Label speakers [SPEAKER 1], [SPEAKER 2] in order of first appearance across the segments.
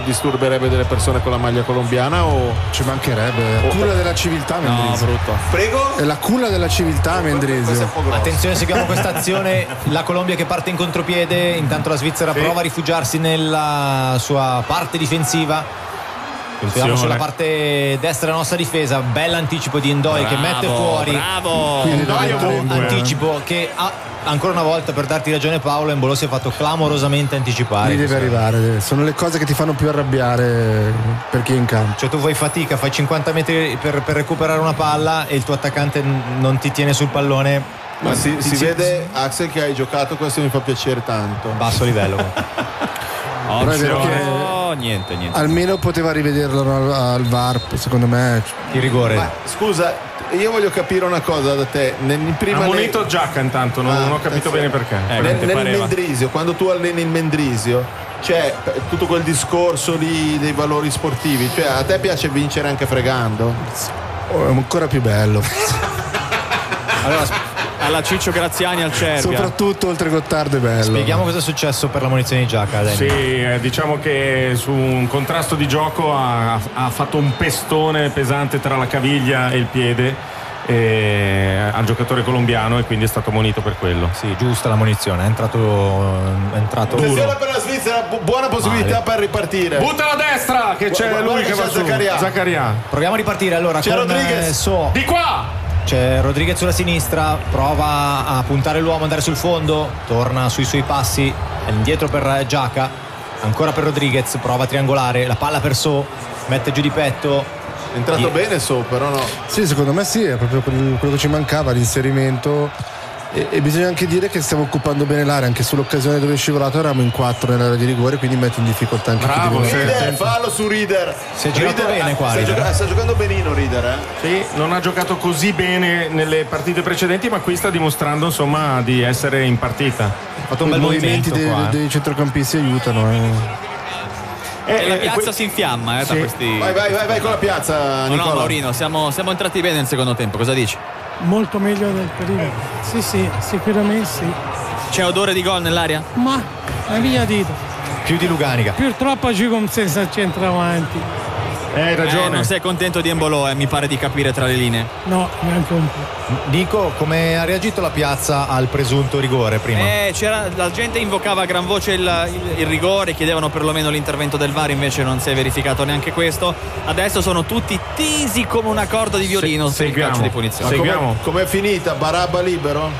[SPEAKER 1] disturberebbe delle persone con la maglia colombiana o
[SPEAKER 2] ci mancherebbe? Culla della civiltà, Mendrisio.
[SPEAKER 1] No, brutto. Prego?
[SPEAKER 2] È la culla della civiltà, Mendrisio.
[SPEAKER 3] Attenzione, seguiamo questa azione. La Colombia che parte in contropiede, intanto la Svizzera prova a rifugiarsi nella sua parte difensiva. Siamo sulla parte destra della nostra difesa. Bell'anticipo di Ndoye che mette fuori.
[SPEAKER 1] Bravo.
[SPEAKER 3] Anticipo che ancora una volta, per darti ragione Paolo, Embolo si è fatto clamorosamente anticipare.
[SPEAKER 2] Lì deve arrivare. Sono le cose che ti fanno più arrabbiare per chi è in campo.
[SPEAKER 3] Cioè tu fai fatica, fai 50 metri per recuperare una palla e il tuo attaccante non ti tiene sul pallone.
[SPEAKER 1] Ma si vede, Axel, che hai giocato, questo mi fa piacere tanto.
[SPEAKER 3] Basso livello.
[SPEAKER 2] Però è vero che
[SPEAKER 4] niente.
[SPEAKER 2] almeno poteva rivederlo al VAR, secondo me.
[SPEAKER 3] Il rigore.
[SPEAKER 1] Ma scusa, io voglio capire una cosa da te.
[SPEAKER 5] Ha munito Giacca intanto, non ho capito bene perché.
[SPEAKER 1] Nel Mendrisio, quando tu alleni il Mendrisio, c'è tutto quel discorso lì dei valori sportivi, cioè a te piace vincere anche fregando?
[SPEAKER 2] È ancora più bello.
[SPEAKER 4] Allora, alla Ciccio Graziani al Cervia.
[SPEAKER 2] Soprattutto oltre Gottardo è bello.
[SPEAKER 3] Spieghiamo cosa è successo per la munizione di Giacca.
[SPEAKER 5] Sì, diciamo che su un contrasto di gioco ha fatto un pestone pesante tra la caviglia e il piede al giocatore colombiano e quindi è stato munito per quello.
[SPEAKER 3] Sì, giusta la munizione, è entrato
[SPEAKER 1] attenzione per la Svizzera, buona possibilità per ripartire.
[SPEAKER 5] Butta la destra che c'è lui che va su. Zaccaria.
[SPEAKER 3] Proviamo a ripartire allora.
[SPEAKER 1] C'è Rodriguez
[SPEAKER 5] di qua.
[SPEAKER 3] C'è Rodriguez sulla sinistra, prova a puntare l'uomo, andare sul fondo, torna sui suoi passi, indietro per Giacca, ancora per Rodriguez, prova a triangolare, la palla per So, mette giù di petto.
[SPEAKER 1] È entrato bene So, però no.
[SPEAKER 2] Sì, secondo me sì, è proprio quello che ci mancava, l'inserimento. E bisogna anche dire che stiamo occupando bene l'area, anche sull'occasione dove è scivolato eravamo in 4 nell'area di rigore, quindi mette in difficoltà anche
[SPEAKER 1] Rieder, fallo su Rieder.
[SPEAKER 3] Si è girato bene qua.
[SPEAKER 1] Sta giocando benino Rieder,
[SPEAKER 5] Sì, non ha giocato così bene nelle partite precedenti, ma qui sta dimostrando insomma di essere in partita.
[SPEAKER 3] Ha fatto un bel movimento
[SPEAKER 2] dei centrocampisti aiutano.
[SPEAKER 4] E la piazza si infiamma da questi.
[SPEAKER 1] Vai con la piazza, Nicola.
[SPEAKER 4] No, Maurino, siamo entrati bene nel secondo tempo, cosa dici?
[SPEAKER 6] Molto meglio del primo. Sì, sicuramente sì.
[SPEAKER 4] C'è odore di gol nell'aria?
[SPEAKER 6] Ma la mia dito.
[SPEAKER 3] Più di Luganica.
[SPEAKER 6] Purtroppo gioco senza centravanti.
[SPEAKER 5] Hai ragione.
[SPEAKER 4] Non sei contento di Embolo, mi pare di capire tra le linee.
[SPEAKER 6] No, neanche un po'.
[SPEAKER 3] Dico, come ha reagito la piazza al presunto rigore prima?
[SPEAKER 4] La gente invocava a gran voce il rigore, chiedevano perlomeno l'intervento del VAR, invece non si è verificato neanche questo. Adesso sono tutti tesi come una corda di violino per il calcio di punizione.
[SPEAKER 1] Seguiamo. Com'è finita? Barabba libero?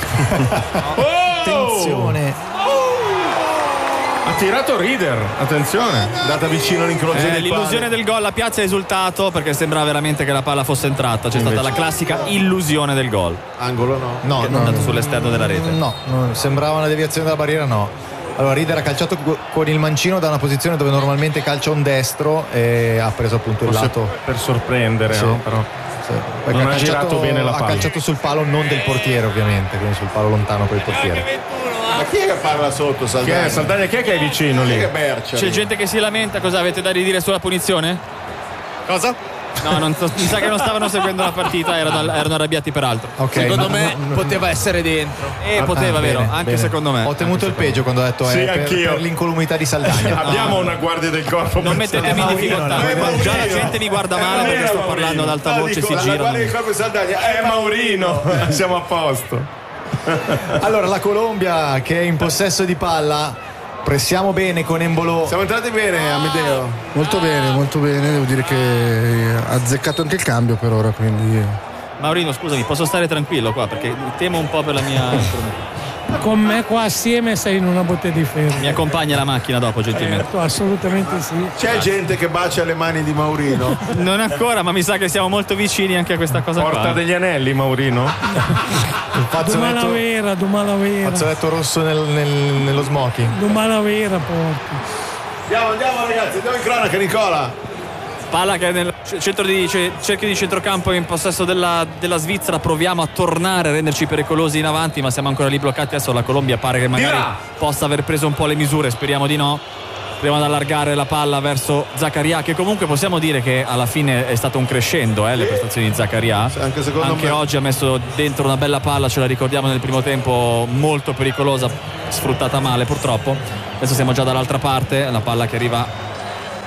[SPEAKER 3] Attenzione.
[SPEAKER 5] Ha tirato Rieder, attenzione,
[SPEAKER 1] andata vicino all'incrocio del
[SPEAKER 4] l'illusione del gol, la piazza è esultato perché sembrava veramente che la palla fosse entrata. C'è stata la classica illusione del gol.
[SPEAKER 1] Angolo
[SPEAKER 4] no, non andato sull'esterno della rete.
[SPEAKER 3] No, sembrava una deviazione dalla barriera, no. Allora Rieder ha calciato con il mancino da una posizione dove normalmente calcia un destro e ha preso appunto il lato
[SPEAKER 5] per sorprendere,
[SPEAKER 3] sì.
[SPEAKER 5] No? Però
[SPEAKER 3] sì.
[SPEAKER 5] non ha girato bene la palla.
[SPEAKER 3] Ha calciato sul palo non del portiere ovviamente, quindi sul palo lontano per il portiere.
[SPEAKER 1] Ma chi è che parla sotto, Saldagna?
[SPEAKER 5] Saldagna, chi è che è vicino lì?
[SPEAKER 4] C'è gente che si lamenta, cosa avete da ridire sulla punizione?
[SPEAKER 3] Cosa?
[SPEAKER 4] No, mi sa che non stavano seguendo la partita, erano arrabbiati per altro.
[SPEAKER 3] Okay,
[SPEAKER 7] secondo me poteva essere dentro.
[SPEAKER 4] Poteva, vero?
[SPEAKER 3] Bene,
[SPEAKER 4] anche
[SPEAKER 3] bene.
[SPEAKER 4] secondo me.
[SPEAKER 3] Ho temuto il peggio quando ho detto per l'incolumità di Saldagna.
[SPEAKER 5] Abbiamo una guardia del corpo.
[SPEAKER 4] Non mettetemi in difficoltà. Già la gente mi guarda male perché sto parlando ad alta voce, si girano.
[SPEAKER 1] La guardia del corpo di Saldagna è
[SPEAKER 5] Maurino. Siamo a posto.
[SPEAKER 3] Allora la Colombia che è in possesso di palla, pressiamo bene con Embolo.
[SPEAKER 1] Siamo entrati bene, Amedeo.
[SPEAKER 2] Molto bene, devo dire che ha azzeccato anche il cambio per ora, quindi.
[SPEAKER 4] Maurino, scusami, posso stare tranquillo qua perché temo un po' per la mia.
[SPEAKER 6] Con me qua assieme sei in una botte di ferro.
[SPEAKER 4] Mi accompagna la macchina dopo, gentilmente.
[SPEAKER 6] Certo, assolutamente sì.
[SPEAKER 1] C'è gente che bacia le mani di Maurino?
[SPEAKER 4] Non ancora, ma mi sa che siamo molto vicini anche a questa cosa.
[SPEAKER 5] Porta degli anelli, Maurino?
[SPEAKER 3] Fazzoletto rosso nello smoking.
[SPEAKER 6] Dumalavera porti.
[SPEAKER 1] Andiamo ragazzi, andiamo in cronaca, Nicola.
[SPEAKER 4] Palla che è nel centro cerchio di centrocampo in possesso della Svizzera. Proviamo a tornare a renderci pericolosi in avanti, ma siamo ancora lì bloccati. Adesso la Colombia pare che magari possa aver preso un po' le misure, speriamo di no. Proviamo ad allargare la palla verso Zaccaria, che comunque possiamo dire che alla fine è stato un crescendo le prestazioni di Zaccaria. Anche oggi ha messo dentro una bella palla, ce la ricordiamo nel primo tempo, molto pericolosa, sfruttata male purtroppo. Adesso siamo già dall'altra parte, la palla che arriva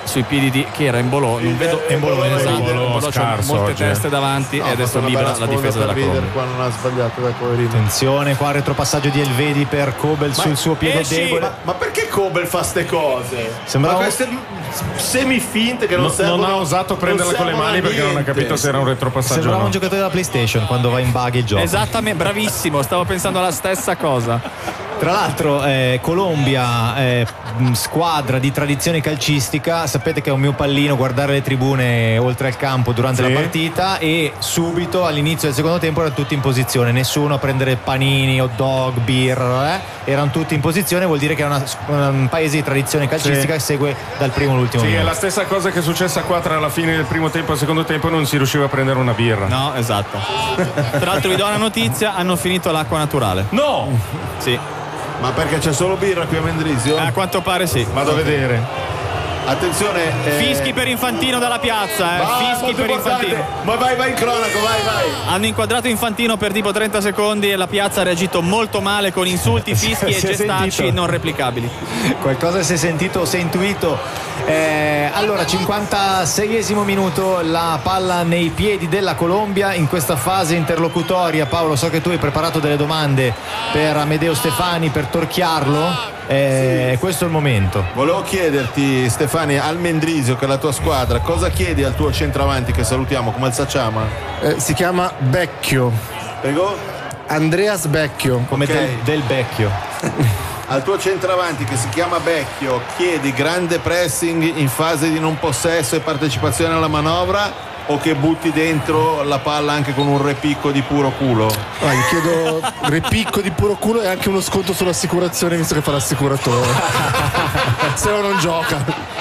[SPEAKER 4] sui piedi di chi era Embolo, non vedo
[SPEAKER 1] Embolo,
[SPEAKER 4] Embolo c'ha
[SPEAKER 5] scarso
[SPEAKER 4] molte
[SPEAKER 5] oggi,
[SPEAKER 4] teste davanti e adesso libera la difesa della Colombia.
[SPEAKER 1] Qua non ha sbagliato, dai, poverino.
[SPEAKER 3] Attenzione, qua retropassaggio di Elvedi per Kobel sul suo piede
[SPEAKER 4] esci!
[SPEAKER 3] debole.
[SPEAKER 1] Ma perché Kobel fa ste cose?
[SPEAKER 3] Sembrava-
[SPEAKER 1] Ma queste semifinte che non servono.
[SPEAKER 5] Non ha osato prenderla con le mani perché non ha capito se era un retropassaggio o
[SPEAKER 3] Sembrava
[SPEAKER 5] no.
[SPEAKER 3] un giocatore della PlayStation quando va in bug il gioco.
[SPEAKER 4] Esattamente, bravissimo, stavo pensando alla stessa cosa.
[SPEAKER 3] Tra l'altro Colombia, squadra di tradizione calcistica, sapete che è un mio pallino guardare le tribune oltre al campo durante
[SPEAKER 5] Sì.
[SPEAKER 3] la partita, e subito all'inizio del secondo tempo erano tutti in posizione, nessuno a prendere panini, hot dog, birra, erano tutti in posizione, vuol dire che è un paese di tradizione calcistica che segue dal primo all'ultimo
[SPEAKER 5] Sì, è
[SPEAKER 3] minuto.
[SPEAKER 5] la stessa cosa che è successa qua tra la fine del primo tempo e il secondo tempo, non si riusciva a prendere una birra.
[SPEAKER 4] No, esatto. Tra l'altro vi do una notizia, hanno finito l'acqua naturale.
[SPEAKER 5] No!
[SPEAKER 4] Sì.
[SPEAKER 1] Ma perché c'è solo birra qui a Mendrisio?
[SPEAKER 4] A quanto pare sì.
[SPEAKER 5] Vado a vedere.
[SPEAKER 1] Attenzione.
[SPEAKER 4] Fischi per Infantino dalla piazza, fischi
[SPEAKER 1] molto
[SPEAKER 4] per
[SPEAKER 1] importante.
[SPEAKER 4] Infantino.
[SPEAKER 1] Ma vai in cronaco, vai.
[SPEAKER 4] Hanno inquadrato Infantino per tipo 30 secondi e la piazza ha reagito molto male con insulti, fischi e
[SPEAKER 3] Si è
[SPEAKER 4] gestacci
[SPEAKER 3] sentito.
[SPEAKER 4] non replicabili.
[SPEAKER 3] Qualcosa si è sentito o si è intuito. Allora, 56esimo minuto, la palla nei piedi della Colombia in questa fase interlocutoria. Paolo, so che tu hai preparato delle domande per Amedeo Stefani per torchiarlo. Questo è il momento.
[SPEAKER 1] Volevo chiederti, Stefani, al Mendrisio, che è la tua squadra, cosa chiedi al tuo centravanti che salutiamo come il Sacciama?
[SPEAKER 2] Si chiama Becchio,
[SPEAKER 1] Prego?
[SPEAKER 2] Andreas Becchio.
[SPEAKER 3] Come
[SPEAKER 1] Ok.
[SPEAKER 3] del vecchio.
[SPEAKER 1] Al tuo centravanti che si chiama Becchio chiedi grande pressing in fase di non possesso e partecipazione alla manovra, o che butti dentro la palla anche con un repicco di puro culo?
[SPEAKER 2] Gli chiedo repicco di puro culo e anche uno sconto sull'assicurazione, visto che fa l'assicuratore. Se no non gioca.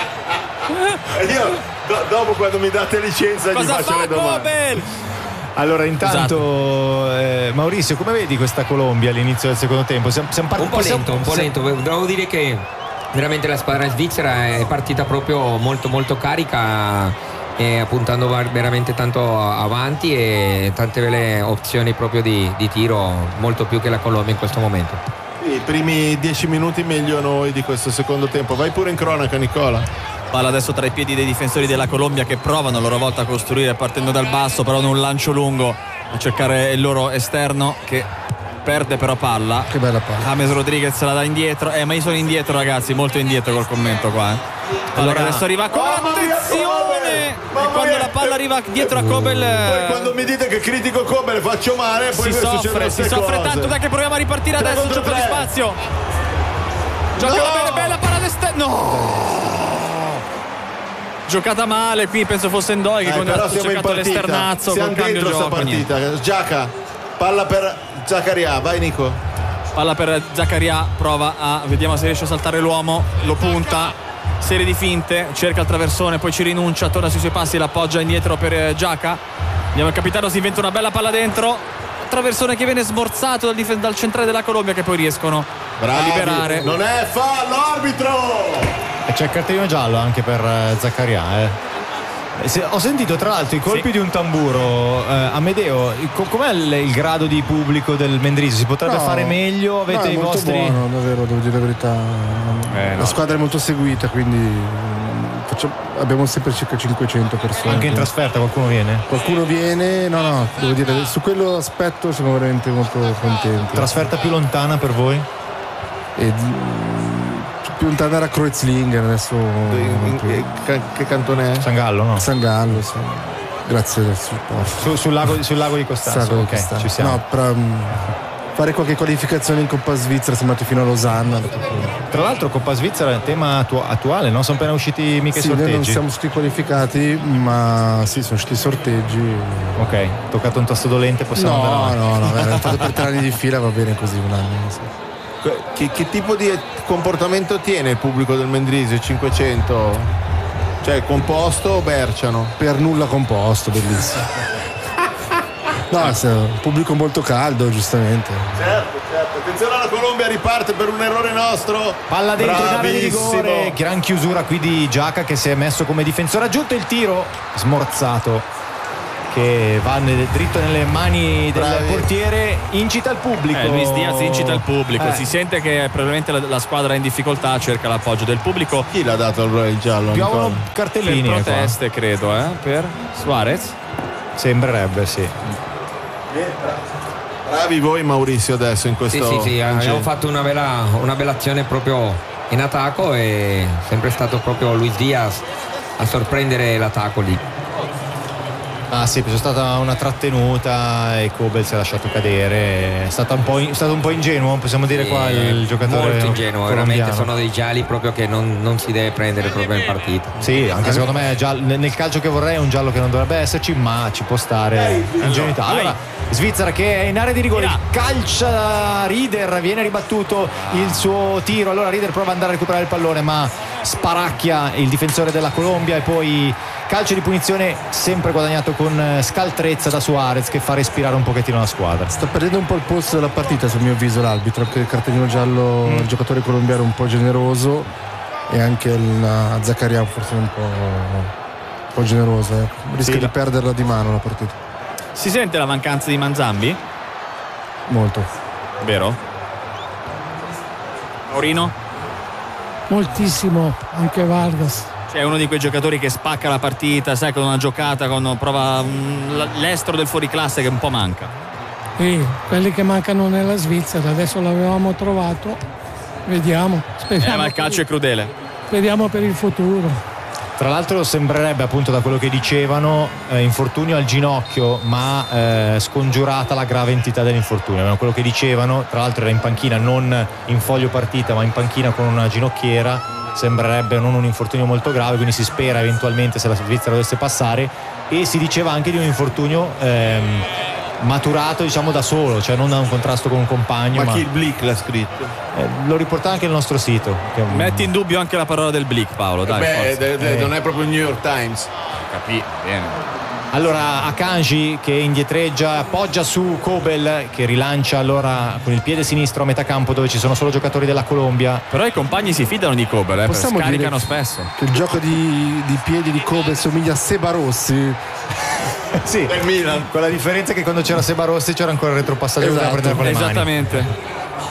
[SPEAKER 1] E io dopo, quando mi date licenza, gli
[SPEAKER 4] Cosa
[SPEAKER 1] faccio
[SPEAKER 4] fa
[SPEAKER 1] le domande.
[SPEAKER 4] Kobel?
[SPEAKER 3] Allora, intanto, Maurizio, come vedi questa Colombia all'inizio del secondo tempo?
[SPEAKER 8] Un po' lento. Devo dire che veramente la squadra svizzera è partita proprio molto molto carica, puntando veramente tanto avanti e tante belle opzioni proprio di tiro, molto più che la Colombia in questo momento.
[SPEAKER 1] I primi 10 minuti meglio noi di questo secondo tempo. Vai pure in cronaca, Nicola.
[SPEAKER 4] Palla adesso tra i piedi dei difensori della Colombia, che provano a loro volta a costruire partendo dal basso, però in un lancio lungo a cercare il loro esterno, che perde però palla.
[SPEAKER 2] Che bella palla.
[SPEAKER 4] James Rodriguez la dà indietro, ma io sono indietro, ragazzi, molto indietro col commento qua. Allora adesso arriva attenzione! E quando la palla arriva dietro a Kobel,
[SPEAKER 1] Poi quando mi dite che critico Kobel faccio male, poi
[SPEAKER 4] si
[SPEAKER 1] succedono
[SPEAKER 4] soffre
[SPEAKER 1] queste cose.
[SPEAKER 4] tanto. Dai che proviamo a ripartire
[SPEAKER 1] 3
[SPEAKER 4] adesso, un
[SPEAKER 1] contro
[SPEAKER 4] po' di
[SPEAKER 1] 3.
[SPEAKER 4] spazio. Gioca bene, bella palla d'esterno. No! Giocata male qui, penso fosse Ndoi che quando
[SPEAKER 1] però
[SPEAKER 4] ha
[SPEAKER 1] siamo in
[SPEAKER 4] cercato
[SPEAKER 1] partita,
[SPEAKER 4] l'esternazzo
[SPEAKER 1] siamo
[SPEAKER 4] col cambio
[SPEAKER 1] dentro sta
[SPEAKER 4] gioco. Niente.
[SPEAKER 1] partita. Giaca, palla per Zaccaria, vai Nico.
[SPEAKER 4] Palla per Zaccaria, prova a, vediamo se riesce a saltare l'uomo, lo punta, serie di finte, cerca il traversone, poi ci rinuncia, torna sui suoi passi, l'appoggia indietro per Giaca. Andiamo, il capitano si inventa una bella palla dentro, traversone che viene smorzato dal centrale della Colombia, che poi riescono a liberare.
[SPEAKER 1] Non è fallo, arbitro!
[SPEAKER 3] E c'è il cartellino giallo anche per Zaccaria. Ho sentito tra l'altro i colpi di un tamburo. Amedeo, com'è il grado di pubblico del Mendrisio? Si potrebbe fare meglio? Avete
[SPEAKER 2] è
[SPEAKER 3] i
[SPEAKER 2] molto
[SPEAKER 3] vostri?
[SPEAKER 2] buono, davvero, devo dire la verità. La squadra è molto seguita, quindi abbiamo sempre circa 500 persone.
[SPEAKER 3] Anche in trasferta qualcuno viene?
[SPEAKER 2] Qualcuno viene, no, devo dire, su quello aspetto siamo veramente molto contenti.
[SPEAKER 3] Trasferta più lontana per voi?
[SPEAKER 2] Più lontana era Kreuzlingen, adesso
[SPEAKER 1] Che cantone è?
[SPEAKER 3] San Gallo, no?
[SPEAKER 2] San Gallo, sì. Grazie del supporto.
[SPEAKER 3] Sul lago di Costanzo.
[SPEAKER 2] Sago
[SPEAKER 3] Ok,
[SPEAKER 2] che sta.
[SPEAKER 3] ci siamo.
[SPEAKER 2] No, però fare qualche qualificazione in Coppa Svizzera, siamo andati fino a Losanna.
[SPEAKER 3] Tra l'altro Coppa Svizzera è un tema attuale, no? Sono appena usciti mica i
[SPEAKER 2] Sì, noi non
[SPEAKER 3] sorteggi.
[SPEAKER 2] siamo stati qualificati, ma sì, sono usciti i sorteggi.
[SPEAKER 3] Ok, toccato un tasto dolente, possiamo andare avanti.
[SPEAKER 2] No, abbiamo fatto per 3 anni di fila, va bene così, un anno. Sì.
[SPEAKER 1] Che tipo di comportamento tiene il pubblico del Mendrisio? 500? Cioè composto o berciano?
[SPEAKER 2] Per nulla composto, bellissimo. No, è un pubblico molto caldo, giustamente.
[SPEAKER 1] Certo. Attenzione, alla Colombia riparte per un errore nostro.
[SPEAKER 3] Palla dentro in area di
[SPEAKER 1] Bravissimo.
[SPEAKER 3] rigore, gran chiusura qui di Giaca che si è messo come difensore, aggiunto il tiro smorzato che va dritto nelle mani del portiere, incita il pubblico.
[SPEAKER 4] Luis Diaz incita il pubblico, si sente che probabilmente la squadra è in difficoltà, cerca l'appoggio del pubblico.
[SPEAKER 1] Chi l'ha dato il giallo?
[SPEAKER 3] Piovono cartellini
[SPEAKER 4] per proteste, credo, per Suarez.
[SPEAKER 3] Sembrerebbe, sì.
[SPEAKER 1] Bravi voi Maurizio adesso in questo.
[SPEAKER 8] Sì, abbiamo fatto una bella azione proprio in attacco, e sempre stato proprio Luis Diaz a sorprendere l'attacco lì.
[SPEAKER 3] Sì, c'è stata una trattenuta e Kobel si è lasciato cadere. È stato un po' ingenuo, possiamo dire, qua il giocatore.
[SPEAKER 8] Molto ingenuo,
[SPEAKER 3] colombiano.
[SPEAKER 8] veramente sono dei gialli proprio che non si deve prendere proprio in partita.
[SPEAKER 3] Sì, anche secondo me nel calcio che vorrei è un giallo che non dovrebbe esserci, ma ci può stare ingenuità. Allora, Svizzera che è in area di rigore, calcia Rieder, viene ribattuto il suo tiro. Allora Rieder prova ad andare a recuperare il pallone, ma sparacchia il difensore della Colombia, e poi calcio di punizione sempre guadagnato con scaltrezza da Suarez, che fa respirare un pochettino la squadra.
[SPEAKER 2] Sta perdendo un po' il polso della partita, sul mio avviso, l'arbitro, anche il cartellino giallo il giocatore colombiano un po' generoso, e anche il Zakaria forse un po' generoso, rischia di perderla di mano la partita.
[SPEAKER 4] Si sente la mancanza di Manzambi?
[SPEAKER 2] Molto.
[SPEAKER 4] Vero? Maurino?
[SPEAKER 6] Moltissimo, anche Vargas.
[SPEAKER 4] È uno di quei giocatori che spacca la partita, sai, con una giocata, con prova l'estro del fuoriclasse che un po' manca.
[SPEAKER 6] Sì, quelli che mancano nella Svizzera, adesso l'avevamo trovato, vediamo, speriamo.
[SPEAKER 4] Ma il calcio è crudele.
[SPEAKER 6] Speriamo per il futuro.
[SPEAKER 3] Tra l'altro sembrerebbe, appunto, da quello che dicevano, infortunio al ginocchio, ma scongiurata la grave entità dell'infortunio. Quello che dicevano, tra l'altro era in panchina, non in foglio partita, ma in panchina con una ginocchiera. Sembrerebbe non un infortunio molto grave, quindi si spera eventualmente, se la Svizzera dovesse passare. E si diceva anche di un infortunio maturato, diciamo, da solo, cioè non da un contrasto con un compagno.
[SPEAKER 1] Ma chi il Blick l'ha scritto?
[SPEAKER 3] Lo riporta anche il nostro sito.
[SPEAKER 4] Metti in dubbio anche la parola del Blick, Paolo, dai.
[SPEAKER 1] Non è proprio il New York Times.
[SPEAKER 4] Capì, bene.
[SPEAKER 3] Allora Akanji che indietreggia, appoggia su Kobel, che rilancia allora con il piede sinistro a metà campo, dove ci sono solo giocatori della Colombia.
[SPEAKER 4] Però i compagni si fidano di Kobel,
[SPEAKER 2] Possiamo
[SPEAKER 4] scaricano
[SPEAKER 2] dire
[SPEAKER 4] spesso.
[SPEAKER 2] Che il gioco di piedi di Kobel somiglia a Seba Rossi.
[SPEAKER 3] Sì,
[SPEAKER 1] del Milan.
[SPEAKER 3] con la differenza che quando c'era Seba Rossi c'era ancora il retropassaggio da prendere con le mani.
[SPEAKER 4] Esattamente.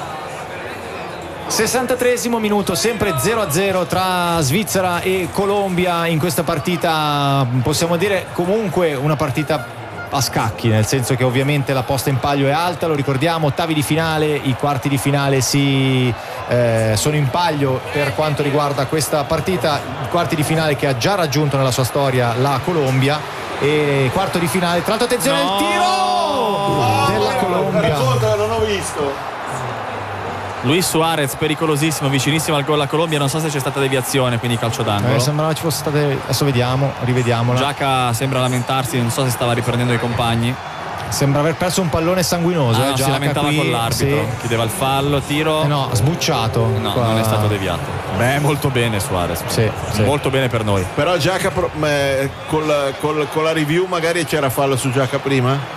[SPEAKER 3] 63esimo minuto, sempre 0-0 tra Svizzera e Colombia in questa partita. Possiamo dire comunque una partita a scacchi, nel senso che ovviamente la posta in palio è alta, lo ricordiamo, ottavi di finale, i quarti di finale sono in palio per quanto riguarda questa partita. I quarti di finale che ha già raggiunto nella sua storia la Colombia, e quarto di finale, tra l'altro attenzione il tiro della Colombia.
[SPEAKER 1] Non ho visto.
[SPEAKER 4] Luis Suarez pericolosissimo, vicinissimo al gol la Colombia, non so se c'è stata deviazione, quindi calcio d'angolo.
[SPEAKER 3] Sembrava ci fosse state, adesso rivediamola.
[SPEAKER 4] Giaca sembra lamentarsi, non so se stava riprendendo i compagni.
[SPEAKER 3] Sembra aver perso un pallone sanguinoso.
[SPEAKER 4] No, si lamentava con l'arbitro, chiedeva il fallo, tiro.
[SPEAKER 3] No, ha sbucciato.
[SPEAKER 4] No, non è stato deviato. Beh, molto bene Suarez.
[SPEAKER 3] Sì.
[SPEAKER 4] Molto bene per noi.
[SPEAKER 1] Però Giaca con la review magari c'era fallo su Giaca prima?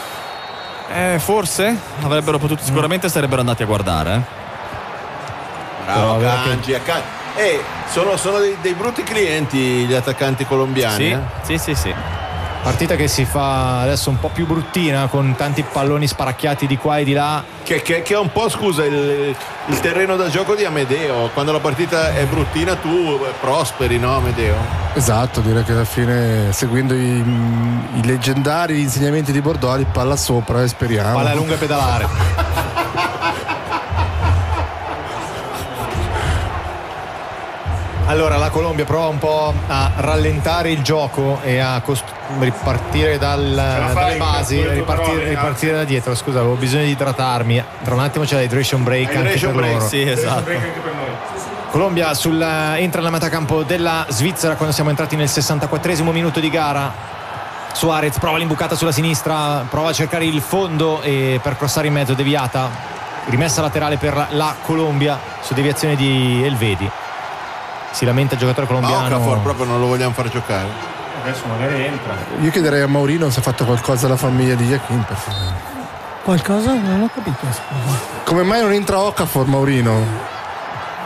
[SPEAKER 4] Forse avrebbero potuto, sicuramente sarebbero andati a guardare.
[SPEAKER 1] Bravo Akanji. Sono dei brutti clienti gli attaccanti colombiani.
[SPEAKER 4] Sì.
[SPEAKER 3] Partita che si fa adesso un po' più bruttina, con tanti palloni sparacchiati di qua e di là.
[SPEAKER 1] Che è un po', scusa, il terreno da gioco di Amedeo. Quando la partita è bruttina tu prosperi, no Amedeo?
[SPEAKER 2] Esatto, direi che alla fine, seguendo i leggendari insegnamenti di Bordoli, palla sopra e speriamo.
[SPEAKER 3] Palla lunga e pedalare. Allora la Colombia prova un po' a rallentare il gioco e a ripartire dalle basi, ripartire da dietro. Scusa, avevo bisogno di idratarmi. Tra un attimo c'è l'hydration break anche per loro.
[SPEAKER 4] Sì, esatto.
[SPEAKER 3] Colombia entra nella metacampo della Svizzera quando siamo entrati nel 64esimo minuto di gara. Suarez prova l'imbucata sulla sinistra, prova a cercare il fondo e per crossare in mezzo, deviata, rimessa laterale per la Colombia su deviazione di Elvedi. Si lamenta il giocatore colombiano.
[SPEAKER 1] Okafor proprio non lo vogliamo far giocare.
[SPEAKER 5] Adesso magari entra.
[SPEAKER 2] Io chiederei a Maurino se ha fatto qualcosa alla famiglia di Yakin, per favore.
[SPEAKER 6] Qualcosa? Non ho capito, scusa.
[SPEAKER 2] Come mai non entra Okafor, Maurino?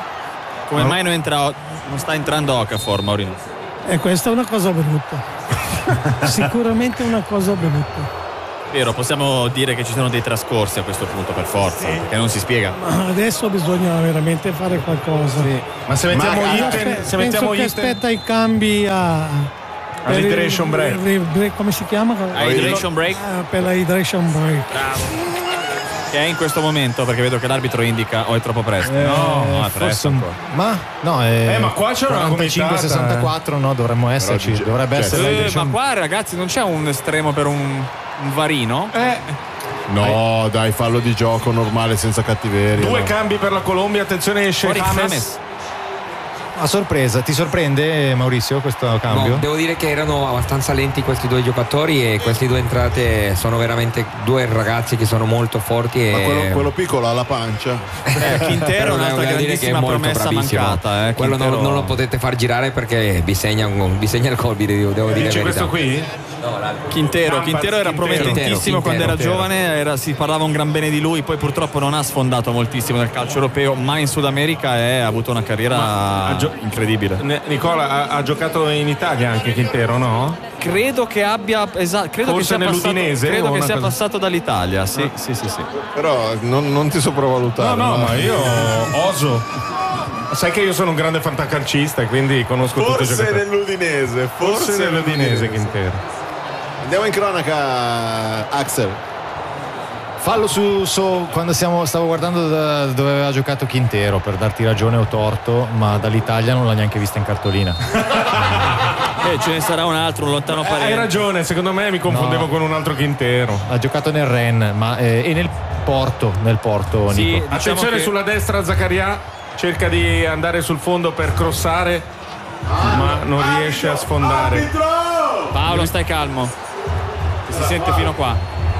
[SPEAKER 4] Come mai non sta entrando Okafor, Maurino?
[SPEAKER 6] E questa è una cosa brutta. Sicuramente una cosa brutta.
[SPEAKER 4] Vero, possiamo dire che ci sono dei trascorsi a questo punto per forza, perché non si spiega.
[SPEAKER 6] Ma adesso bisogna veramente fare qualcosa.
[SPEAKER 5] Ma se mettiamo
[SPEAKER 6] Penso che aspetta i cambi
[SPEAKER 5] all'hydration break.
[SPEAKER 6] Come si chiama?
[SPEAKER 4] Hydration break?
[SPEAKER 6] Per la hydration break.
[SPEAKER 4] Bravo. Che è in questo momento, perché vedo che l'arbitro indica o è troppo presto.
[SPEAKER 3] No,
[SPEAKER 4] è presto ancora.
[SPEAKER 3] Ma no,
[SPEAKER 5] ma qua c'è una
[SPEAKER 3] 45-64, no, dovremmo esserci. Dovrebbe essere.
[SPEAKER 4] Ma qua, ragazzi, non c'è un estremo per un varino?
[SPEAKER 1] No, dai, fallo di gioco normale senza cattiveria.
[SPEAKER 5] 2 cambi per la Colombia, attenzione, esce James.
[SPEAKER 3] A sorpresa, ti sorprende Maurizio questo cambio?
[SPEAKER 8] No, devo dire che erano abbastanza lenti questi 2 giocatori e queste 2 entrate sono veramente 2 ragazzi che sono molto forti.
[SPEAKER 1] Ma quello piccolo ha la pancia.
[SPEAKER 4] Quintero è un'altra grandissima promessa
[SPEAKER 8] bravissimo.
[SPEAKER 4] mancata.
[SPEAKER 8] Quello
[SPEAKER 4] Quintero...
[SPEAKER 8] non lo potete far girare perché vi segna il gol, devo dire.
[SPEAKER 5] Dici questo qui?
[SPEAKER 8] No,
[SPEAKER 4] Quintero era promettentissimo quando era giovane, si parlava un gran bene di lui, poi purtroppo non ha sfondato moltissimo nel calcio europeo, ma in Sud America ha avuto una carriera incredibile.
[SPEAKER 5] Nicola ha giocato in Italia anche Quintero, no?
[SPEAKER 4] Credo che abbia credo
[SPEAKER 5] forse
[SPEAKER 4] che
[SPEAKER 5] nell'Udinese
[SPEAKER 4] credo che sia passato dall'Italia, sì.
[SPEAKER 1] Però non ti sopravvalutare.
[SPEAKER 5] No, ma io oso. Sai che io sono un grande fantacalcista e quindi conosco tutti i giocatori. Forse nell'Udinese Quintero.
[SPEAKER 1] Andiamo in cronaca, Axel.
[SPEAKER 3] Fallo quando stavo guardando dove aveva giocato Quintero, per darti ragione o torto, ma dall'Italia non l'ha neanche vista in cartolina.
[SPEAKER 4] Ce ne sarà un altro, un lontano parente.
[SPEAKER 5] Hai ragione, secondo me mi confondevo con un altro Quintero.
[SPEAKER 3] Ha giocato nel Rennes e nel Porto,
[SPEAKER 4] sì,
[SPEAKER 3] Nico.
[SPEAKER 4] diciamo
[SPEAKER 5] attenzione
[SPEAKER 4] che...
[SPEAKER 5] sulla destra, Zaccaria cerca di andare sul fondo per crossare, ma non riesce a sfondare.
[SPEAKER 4] Paolo, stai calmo, si sente fino qua.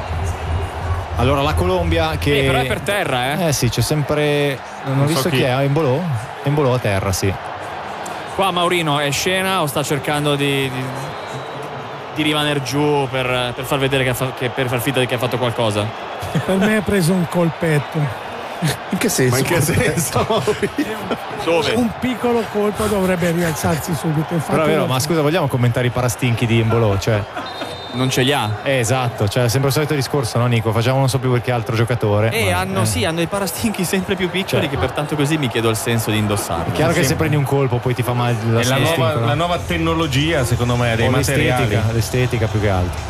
[SPEAKER 3] Allora la Colombia che
[SPEAKER 4] però è per terra,
[SPEAKER 3] sì, c'è sempre, non ho visto chi è, Embolo a terra, sì.
[SPEAKER 4] Qua Maurino è scena o sta cercando di rimanere giù per far vedere che per far finta di che ha fatto qualcosa?
[SPEAKER 6] Per me ha preso un colpetto.
[SPEAKER 2] In che senso?
[SPEAKER 1] Ma in che senso?
[SPEAKER 4] Dove?
[SPEAKER 6] Un piccolo colpo dovrebbe rialzarsi subito. Infatti
[SPEAKER 3] Però è vero, ma scusa, vogliamo commentare i parastinchi di Embolo? Cioè,
[SPEAKER 4] non ce li ha.
[SPEAKER 3] Esatto, cioè sempre il solito discorso, no Nico? Facciamo non so più perché altro giocatore.
[SPEAKER 4] Hanno i parastinchi sempre più piccoli, che pertanto così mi chiedo il senso di indossarli.
[SPEAKER 3] È chiaro che se prendi un colpo poi ti fa male
[SPEAKER 5] la nuova tecnologia, secondo me, dei materiali.
[SPEAKER 3] L'estetica più che altro.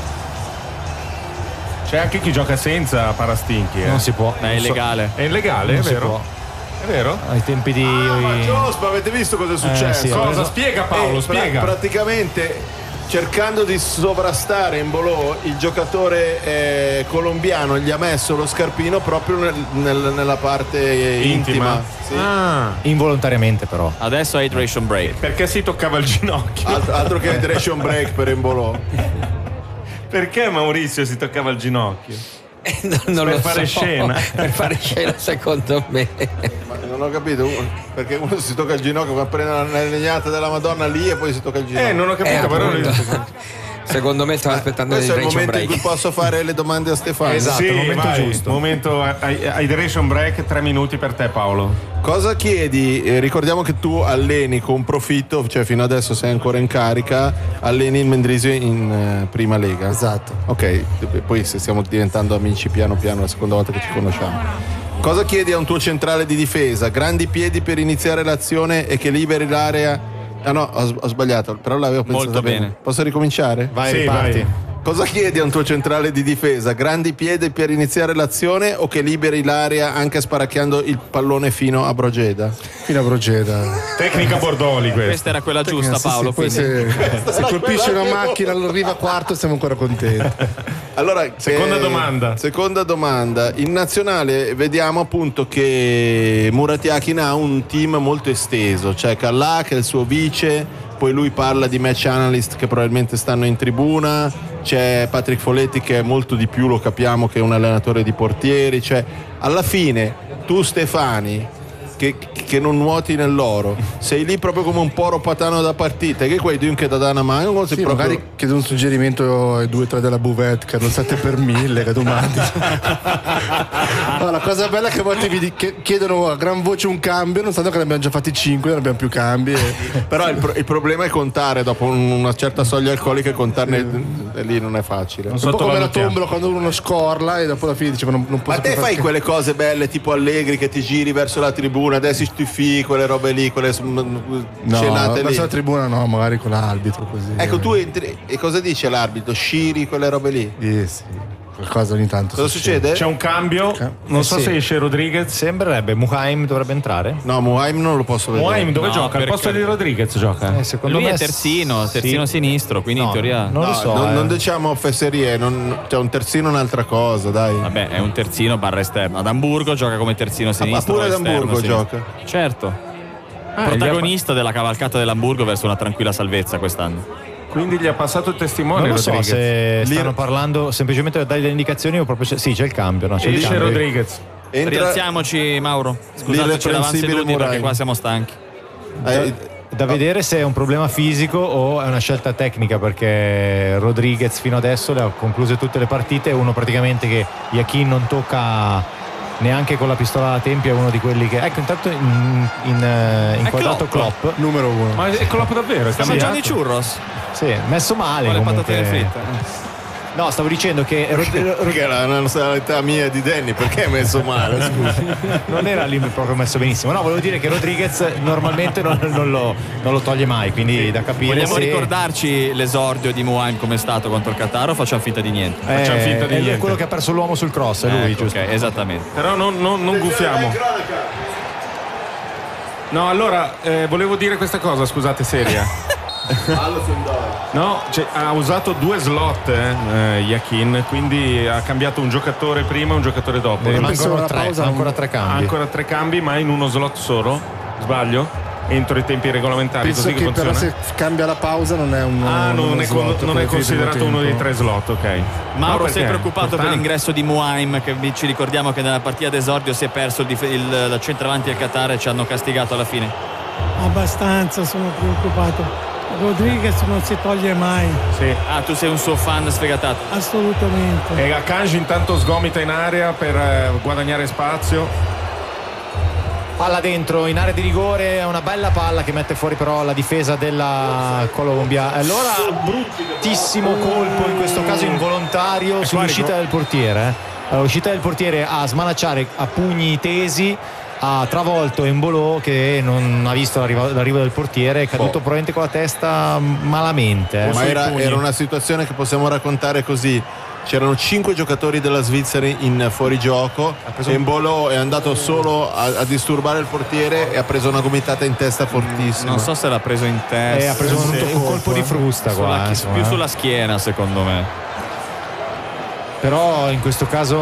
[SPEAKER 5] C'è anche chi gioca senza parastinchi.
[SPEAKER 3] Non si può.
[SPEAKER 4] È illegale.
[SPEAKER 5] È illegale,
[SPEAKER 3] Non
[SPEAKER 5] è
[SPEAKER 3] si
[SPEAKER 5] vero?
[SPEAKER 3] può.
[SPEAKER 5] È vero?
[SPEAKER 3] Ai tempi di
[SPEAKER 1] Ma avete visto cosa è successo?
[SPEAKER 3] sì,
[SPEAKER 5] Cosa? Spiega Paolo, spiega.
[SPEAKER 1] Praticamente cercando di sovrastare Embolo, il giocatore colombiano gli ha messo lo scarpino proprio nella parte intima. Sì.
[SPEAKER 3] Involontariamente però.
[SPEAKER 4] Adesso è hydration break.
[SPEAKER 5] Perché si toccava il ginocchio?
[SPEAKER 1] Altro che hydration break per Embolo.
[SPEAKER 5] Perché Maurizio si toccava il ginocchio?
[SPEAKER 8] Non
[SPEAKER 5] per
[SPEAKER 8] lo
[SPEAKER 5] fare
[SPEAKER 8] so.
[SPEAKER 5] scena.
[SPEAKER 8] Per fare scena, secondo me.
[SPEAKER 1] Ma non ho capito, perché uno si tocca il ginocchio quando prende la legnata della Madonna lì e poi si tocca il ginocchio.
[SPEAKER 5] Non ho capito, però
[SPEAKER 8] secondo me stavo aspettando
[SPEAKER 1] questo è il
[SPEAKER 8] hydration
[SPEAKER 1] momento in
[SPEAKER 8] break.
[SPEAKER 1] cui posso fare le domande a Stefano.
[SPEAKER 3] Esatto, il momento giusto.
[SPEAKER 5] Momento hydration break, 3 minuti per te Paolo.
[SPEAKER 1] Cosa chiedi? Ricordiamo che tu alleni con profitto, cioè fino adesso sei ancora in carica, alleni il Mendrisio in prima lega.
[SPEAKER 2] Esatto.
[SPEAKER 1] Ok, poi se stiamo diventando amici piano piano, la seconda volta che ci conosciamo. Cosa chiedi a un tuo centrale di difesa? Grandi piedi per iniziare l'azione e che liberi l'area. Ah no, ho sbagliato, però l'avevo pensato
[SPEAKER 4] Molto bene.
[SPEAKER 1] Posso ricominciare?
[SPEAKER 3] Vai,
[SPEAKER 5] Sì,
[SPEAKER 3] riparti.
[SPEAKER 5] vai.
[SPEAKER 1] Cosa chiedi a un tuo centrale di difesa? Grandi piedi per iniziare l'azione o che liberi l'area anche sparacchiando il pallone fino a Brogeda?
[SPEAKER 2] Fino a Brogeda.
[SPEAKER 5] Tecnica Bordoli questa.
[SPEAKER 4] Questa era quella giusta,
[SPEAKER 2] Sì,
[SPEAKER 4] Paolo.
[SPEAKER 2] sì, poi
[SPEAKER 4] Quindi.
[SPEAKER 2] se colpisce una macchina, arriva quarto, siamo ancora contenti.
[SPEAKER 1] Allora, seconda domanda. In nazionale vediamo appunto che Murat Yakin ha un team molto esteso. C'è Callà che è il suo vice, poi lui parla di match analyst che probabilmente stanno in tribuna. C'è Patrick Folletti che è molto di più, lo capiamo, che è un allenatore di portieri. Cioè, alla fine tu Stefani, che non nuoti nell'oro, sei lì proprio come un poro patano da partita, che quei dunque da dare una mano,
[SPEAKER 2] sì,
[SPEAKER 1] proprio...
[SPEAKER 2] magari chiedo un suggerimento ai 2 o 3 della buvette che hanno 7 per 1000 che domandi. La cosa bella è che a volte chiedono a gran voce un cambio, non sanno che ne abbiamo già fatti 5, non abbiamo più cambi.
[SPEAKER 1] Però il problema è contare dopo una certa soglia alcolica, e contarne lì non è facile.
[SPEAKER 2] Un po' come la tombola quando uno scorla e dopo alla fine dice non posso.
[SPEAKER 1] Ma te fai quelle cose belle tipo Allegri che ti giri verso la tribuna, adesso stufi quelle robe lì, quelle cenate lì.
[SPEAKER 2] Verso la tribuna no, magari con l'arbitro così.
[SPEAKER 1] Ecco, tu entri e cosa dice l'arbitro? Sciri quelle robe lì?
[SPEAKER 2] Sì, qualcosa ogni tanto.
[SPEAKER 1] Cosa succede?
[SPEAKER 5] C'è un cambio, non so se esce Rodriguez.
[SPEAKER 3] Sembrerebbe. Muhaim dovrebbe entrare.
[SPEAKER 1] No, Muhaim non lo posso vedere.
[SPEAKER 5] Muhaim dove gioca? Al posto di Rodriguez gioca?
[SPEAKER 3] Secondo
[SPEAKER 4] Lui
[SPEAKER 3] me
[SPEAKER 4] è terzino sinistro, quindi in teoria
[SPEAKER 3] non lo so.
[SPEAKER 1] Non diciamo fesserie, c'è un terzino è un'altra cosa, dai.
[SPEAKER 4] vabbè, è un terzino barra esterno. Ad Amburgo gioca come terzino sinistro.
[SPEAKER 1] Ma pure
[SPEAKER 4] o
[SPEAKER 1] ad
[SPEAKER 4] esterno
[SPEAKER 1] Amburgo
[SPEAKER 4] sinistro.
[SPEAKER 1] gioca.
[SPEAKER 4] Certo. Protagonista della cavalcata dell'Amburgo verso una tranquilla salvezza quest'anno.
[SPEAKER 5] Quindi gli ha passato il testimone.
[SPEAKER 3] Non lo so
[SPEAKER 5] Rodriguez.
[SPEAKER 3] se stanno parlando semplicemente per dare delle indicazioni o proprio sì, c'è il cambio, no? C'è il
[SPEAKER 5] Esce
[SPEAKER 3] cambio.
[SPEAKER 5] Rodriguez.
[SPEAKER 4] Rialziamoci, Mauro. Scusateci l'avanzedudi perché qua siamo stanchi.
[SPEAKER 3] Da vedere se è un problema fisico o è una scelta tecnica, perché Rodriguez fino adesso le ha concluse tutte le partite. Uno praticamente che Yakin non tocca neanche con la pistola alla tempia, è uno di quelli che ecco intanto inquadrato Klopp
[SPEAKER 2] numero 1.
[SPEAKER 5] Ma è Klopp davvero?
[SPEAKER 4] Sta mangiando i churros?
[SPEAKER 3] Sì, messo male
[SPEAKER 4] con le
[SPEAKER 3] comunque.
[SPEAKER 4] patatine fritte.
[SPEAKER 3] No, stavo dicendo che
[SPEAKER 1] perché la nazionalità mia di Danny, perché è messo male? Scusa.
[SPEAKER 3] Non era lì proprio messo benissimo. No, volevo dire che Rodriguez normalmente non lo toglie mai, quindi da capire.
[SPEAKER 4] Vogliamo
[SPEAKER 3] se...
[SPEAKER 4] ricordarci l'esordio di Muhaim come è stato contro il Qatar o facciamo finta di niente?
[SPEAKER 5] Facciamo finta di niente.
[SPEAKER 3] È quello che ha perso l'uomo sul cross, è lui, giusto?
[SPEAKER 4] Ok, esattamente.
[SPEAKER 5] Però non guffiamo. No, allora volevo dire questa cosa, scusate, seria. No, ha usato 2 slot Yakin, quindi ha cambiato un giocatore prima e un giocatore dopo.
[SPEAKER 3] Rimangono ancora 3 cambi.
[SPEAKER 5] Ancora 3 cambi, ma in uno slot solo. Sbaglio? Entro i tempi regolamentari.
[SPEAKER 2] Penso
[SPEAKER 5] così
[SPEAKER 2] che
[SPEAKER 5] funziona.
[SPEAKER 2] però se cambia la pausa non è un
[SPEAKER 5] non è considerato uno dei 3 slot, ok.
[SPEAKER 4] Mauro,
[SPEAKER 5] No,
[SPEAKER 4] sei preoccupato per l'ingresso di Muhaim, che ci ricordiamo che nella partita d'esordio si è perso il centravanti del Qatar e ci hanno castigato alla fine.
[SPEAKER 6] Abbastanza sono preoccupato. Rodriguez non si toglie mai.
[SPEAKER 5] Sì.
[SPEAKER 4] Ah, tu sei un suo fan sfegatato.
[SPEAKER 6] Assolutamente.
[SPEAKER 5] E Akanji intanto sgomita in area per guadagnare spazio.
[SPEAKER 3] Palla dentro in area di rigore, è una bella palla che mette fuori però la difesa della Colombia. Allora bruttissimo colpo, in questo caso involontario, sull'uscita del portiere. L'uscita del portiere a smanacciare a pugni tesi, ha travolto Embolo che non ha visto l'arrivo del portiere, è caduto probabilmente con la testa malamente.
[SPEAKER 1] Ma era una situazione che possiamo raccontare così: c'erano 5 giocatori della Svizzera in fuorigioco, Embolo è andato solo a disturbare il portiere e ha preso una gomitata in testa fortissima.
[SPEAKER 4] Non so se l'ha preso in testa,
[SPEAKER 3] ha preso un colpo di frusta qua,
[SPEAKER 4] più sulla schiena secondo me.
[SPEAKER 3] Però in questo caso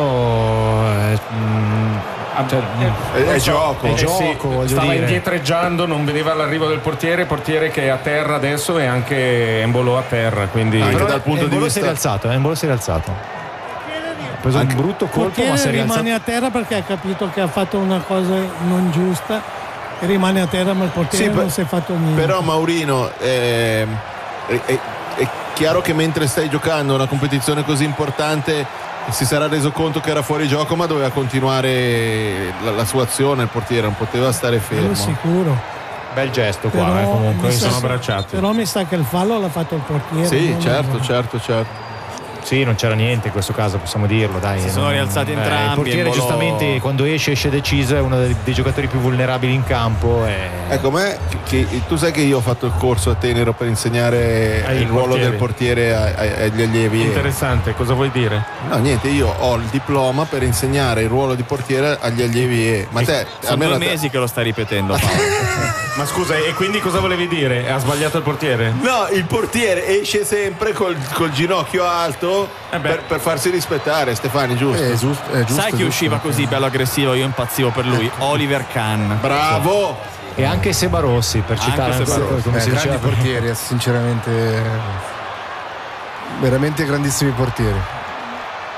[SPEAKER 1] è gioco.
[SPEAKER 5] Stava indietreggiando, non vedeva l'arrivo del portiere che è a terra adesso e anche Embolo a terra, quindi
[SPEAKER 1] anche dal punto di vista
[SPEAKER 3] si è rialzato. Ha preso un brutto colpo, ma si è rialzato.
[SPEAKER 6] Rimane a terra perché ha capito che ha fatto una cosa non giusta e rimane a terra, ma il portiere non si è fatto niente.
[SPEAKER 1] Però Maurino è chiaro che mentre stai giocando una competizione così importante si sarà reso conto che era fuori gioco, ma doveva continuare la sua azione. Il portiere non poteva stare fermo.
[SPEAKER 6] Sicuro.
[SPEAKER 3] Bel gesto qua, comunque
[SPEAKER 5] sono abbracciati.
[SPEAKER 6] Però mi sa che il fallo l'ha fatto il portiere.
[SPEAKER 1] Sì, certo.
[SPEAKER 3] Sì, non c'era niente in questo caso, possiamo dirlo, dai.
[SPEAKER 4] Si sono rialzati entrambi.
[SPEAKER 3] Il portiere giustamente quando esce deciso, è uno dei giocatori più vulnerabili in campo.
[SPEAKER 1] Ecco, tu sai che io ho fatto il corso a Tenero per insegnare il ruolo del portiere agli allievi.
[SPEAKER 5] Interessante, cosa vuoi dire?
[SPEAKER 1] No, niente, io ho il diploma per insegnare il ruolo di portiere agli allievi. Ma te
[SPEAKER 4] sono 2 mesi che lo stai ripetendo, Paolo.
[SPEAKER 5] Ma scusa, e quindi cosa volevi dire? Ha sbagliato il portiere?
[SPEAKER 1] No, il portiere esce sempre col ginocchio alto per farsi rispettare, Stefani, giusto?
[SPEAKER 2] È giusto.
[SPEAKER 4] Sai chi usciva così bello aggressivo? Io impazzivo per lui, Oliver Kahn.
[SPEAKER 1] Bravo!
[SPEAKER 3] E anche Seba Rossi, per citare come si diceva.
[SPEAKER 2] Grandi portieri, sinceramente, veramente grandissimi portieri.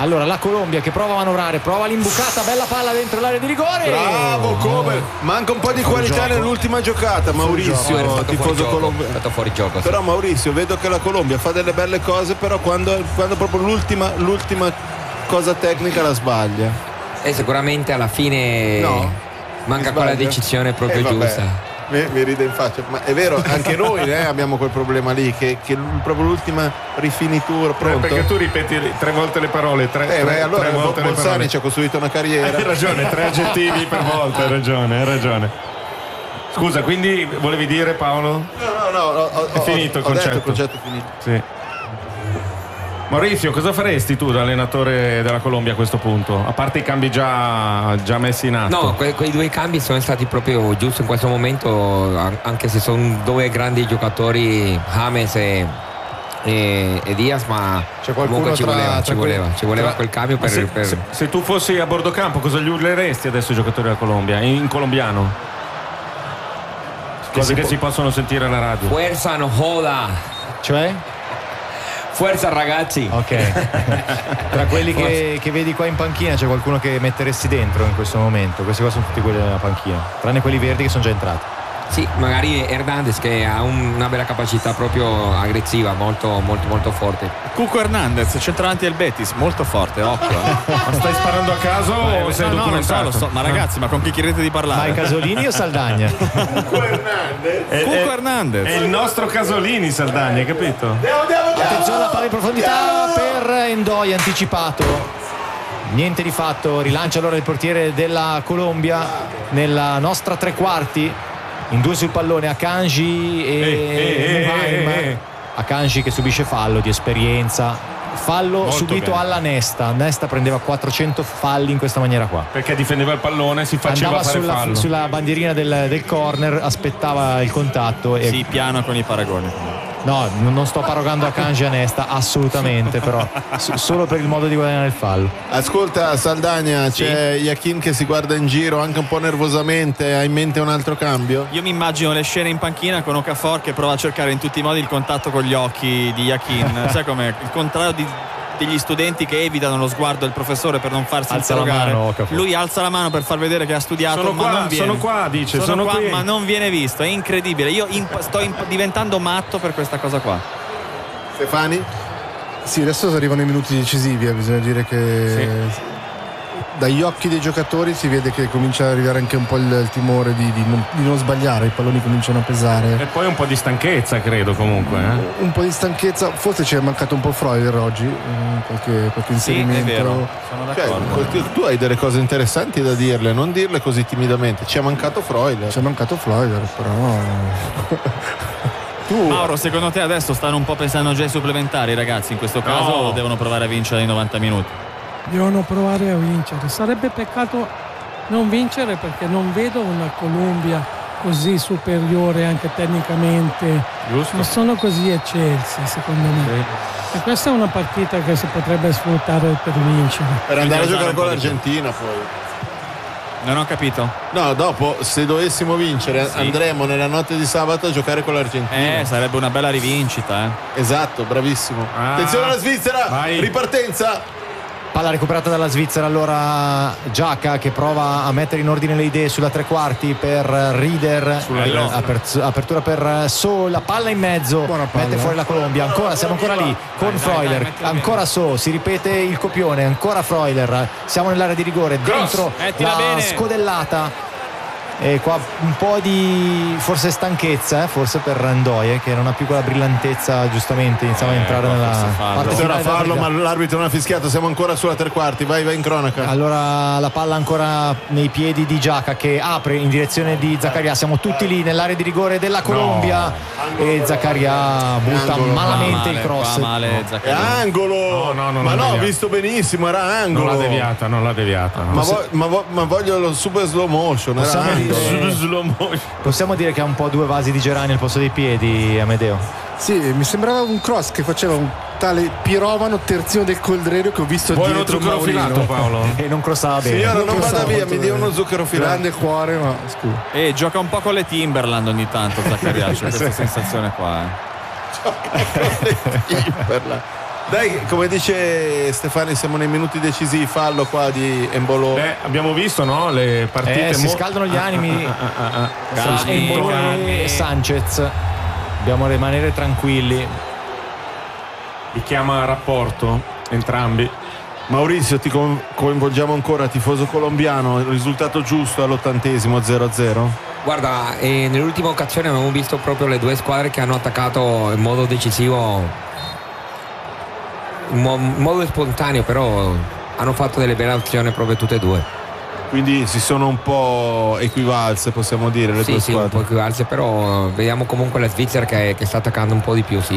[SPEAKER 3] Allora la Colombia che prova a manovrare, prova l'imbucata, bella palla dentro l'area di rigore.
[SPEAKER 1] Bravo Comer, manca un po' di qualità nell'ultima giocata, Maurizio, tifoso colombiano.
[SPEAKER 8] È stato fuori gioco.
[SPEAKER 1] Però Maurizio, vedo che la Colombia fa delle belle cose, però quando proprio l'ultima cosa tecnica la sbaglia.
[SPEAKER 8] E sicuramente alla fine manca quella decisione proprio giusta.
[SPEAKER 1] Mi ride in faccia, ma è vero, anche noi abbiamo quel problema lì che proprio l'ultima rifinitura. Pronto?
[SPEAKER 5] Perché tu ripeti 3 volte le parole,
[SPEAKER 1] allora
[SPEAKER 5] volte
[SPEAKER 1] Bolzani ci ha costruito una carriera.
[SPEAKER 5] Hai ragione, 3 aggettivi per volta, hai ragione. Scusa, quindi volevi dire, Paolo?
[SPEAKER 1] No,
[SPEAKER 5] è finito il concetto.
[SPEAKER 1] Il concetto è finito.
[SPEAKER 5] Sì. Maurizio, cosa faresti tu da allenatore della Colombia a questo punto? A parte i cambi già messi in atto.
[SPEAKER 8] No, quei 2 cambi sono stati proprio giusti in questo momento, anche se sono 2 grandi giocatori, James e Diaz, ma comunque ci voleva quel cambio per...
[SPEAKER 5] Se tu fossi a bordo campo, cosa gli urleresti adesso ai giocatori della Colombia? In colombiano? Cose che si possono sentire alla radio.
[SPEAKER 8] Fuerza no joda.
[SPEAKER 3] Cioè?
[SPEAKER 8] Forza ragazzi.
[SPEAKER 3] Ok. Tra quelli che vedi qua in panchina c'è qualcuno che metteresti dentro in questo momento? Questi qua sono tutti quelli della panchina, tranne quelli verdi che sono già entrati.
[SPEAKER 8] Sì, magari Hernandez che ha una bella capacità proprio aggressiva, molto forte.
[SPEAKER 4] Cuco Hernandez, centravanti del Betis, molto forte, occhio.
[SPEAKER 5] Ma stai sparando a caso o sei documentato?
[SPEAKER 4] Lo so, ma ragazzi, ma con chi chiedete di parlare?
[SPEAKER 3] Ma Casolini o Saldagna?
[SPEAKER 1] Cuco
[SPEAKER 4] Hernandez.
[SPEAKER 5] È il nostro Casolini, Saldagna, hai capito?
[SPEAKER 3] Attenzione alla palla in profondità per Endoy, anticipato. Niente di fatto, rilancia allora il portiere della Colombia nella nostra 3/4. In 2 sul pallone Akanji e Muhaim. Akanji che subisce fallo di esperienza, fallo molto subito bene. Alla Nesta prendeva 400 falli in questa maniera qua,
[SPEAKER 5] perché difendeva il pallone, si faceva
[SPEAKER 3] andava
[SPEAKER 5] fare fallo
[SPEAKER 3] sulla bandierina del corner, aspettava il contatto e...
[SPEAKER 4] Sì, piano con i paragoni.
[SPEAKER 3] No, non sto paragando Akanji a Nesta assolutamente, però solo per il modo di guadagnare il fallo.
[SPEAKER 1] Ascolta Saldagna, c'è Yakin che si guarda in giro anche un po' nervosamente, ha in mente un altro cambio?
[SPEAKER 4] Io mi immagino le scene in panchina con Okafor che prova a cercare in tutti i modi il contatto con gli occhi di Yakin. Sai com'è? Il contrario degli studenti che evitano lo sguardo del professore per non farsi interrogare. Lui alza la mano per far vedere che ha studiato.
[SPEAKER 5] Sono qua, dice. Sono
[SPEAKER 4] qua,
[SPEAKER 5] qui.
[SPEAKER 4] ma non viene visto. È incredibile. Io sto diventando matto per questa cosa qua.
[SPEAKER 1] Stefani?
[SPEAKER 2] Sì, adesso arrivano i minuti decisivi. Bisogna dire che dagli occhi dei giocatori si vede che comincia ad arrivare anche un po' il timore di non sbagliare. I palloni cominciano a pesare.
[SPEAKER 5] E poi un po' di stanchezza, credo, comunque.
[SPEAKER 2] Un po' di stanchezza. Forse ci è mancato un po' Freuler oggi, qualche inserimento.
[SPEAKER 4] Sì, è vero. Sono d'accordo.
[SPEAKER 1] Tu hai delle cose interessanti da dirle, non dirle così timidamente. Ci è mancato Freuler.
[SPEAKER 2] Però
[SPEAKER 4] Mauro, secondo te adesso stanno un po' pensando già ai supplementari, ragazzi? In questo caso o devono provare a vincere nei 90 minuti?
[SPEAKER 6] Devono provare a vincere. Sarebbe peccato non vincere, perché non vedo una Colombia così superiore anche tecnicamente.
[SPEAKER 5] Giusto.
[SPEAKER 6] Non sono così eccelsi, secondo me. Sì. E questa è una partita che si potrebbe sfruttare per vincere.
[SPEAKER 1] Per andare a giocare con l'Argentina poi.
[SPEAKER 4] Non ho capito.
[SPEAKER 1] No, dopo se dovessimo vincere andremo nella notte di sabato a giocare con l'Argentina.
[SPEAKER 4] Sarebbe una bella rivincita.
[SPEAKER 1] Esatto, bravissimo. Attenzione alla Svizzera, vai. Ripartenza.
[SPEAKER 3] Palla recuperata dalla Svizzera, allora Giacca che prova a mettere in ordine le idee sulla 3/4 per Rieder, apertura per So, la palla in mezzo, mette fuori la Colombia, siamo ancora lì con Freuler, ancora So, si ripete il copione, ancora Freuler, siamo nell'area di rigore, dentro la scodellata. E qua un po' di forse stanchezza, forse per Randoy che non ha più quella brillantezza, giustamente iniziamo a entrare nella parte finale.
[SPEAKER 1] Farlo, ma l'arbitro non ha fischiato, siamo ancora sulla 3/4, vai in cronaca.
[SPEAKER 3] Allora la palla ancora nei piedi di Giacca che apre in direzione di Zaccaria, siamo tutti lì nell'area di rigore della Colombia e Zaccaria butta malamente il cross.
[SPEAKER 1] È angolo! Ma no, ho visto benissimo, era angolo.
[SPEAKER 5] Non l'ha deviata.
[SPEAKER 1] Ma voglio lo super slow motion.
[SPEAKER 3] Possiamo dire che ha un po' 2 vasi di Gerani al posto dei piedi, Amedeo?
[SPEAKER 2] Sì, mi sembrava un cross che faceva un tale Pirovano terzino del Coldrerio che ho visto dietro
[SPEAKER 5] uno zucchero filato, Paolo.
[SPEAKER 3] E non crossava bene.
[SPEAKER 1] Signora, non vada via, mi dia uno zucchero filato.
[SPEAKER 2] Grande cuore, ma scusa.
[SPEAKER 4] Gioca un po' con le Timberland ogni tanto Zaccaria, c'è questa sensazione qua.
[SPEAKER 1] Gioca con le Timberland. Dai, come dice Stefani, siamo nei minuti decisivi, fallo qua di Embolo.
[SPEAKER 5] Abbiamo visto, no? Le partite
[SPEAKER 3] si scaldano gli animi. Embolo e Sanchez. Dobbiamo rimanere tranquilli.
[SPEAKER 5] Li chiama a rapporto entrambi.
[SPEAKER 1] Maurizio, ti coinvolgiamo ancora, tifoso colombiano, il risultato giusto all'80°, 0-0?
[SPEAKER 8] Guarda, nell'ultima occasione abbiamo visto proprio le due squadre che hanno attaccato in modo decisivo, in modo spontaneo, però hanno fatto delle belle azioni proprio tutte e due.
[SPEAKER 1] Quindi si sono un po' equivalse, possiamo dire, le due squadre?
[SPEAKER 8] Sì, un po' equivalse, però vediamo comunque la Svizzera che sta attaccando un po' di più, sì.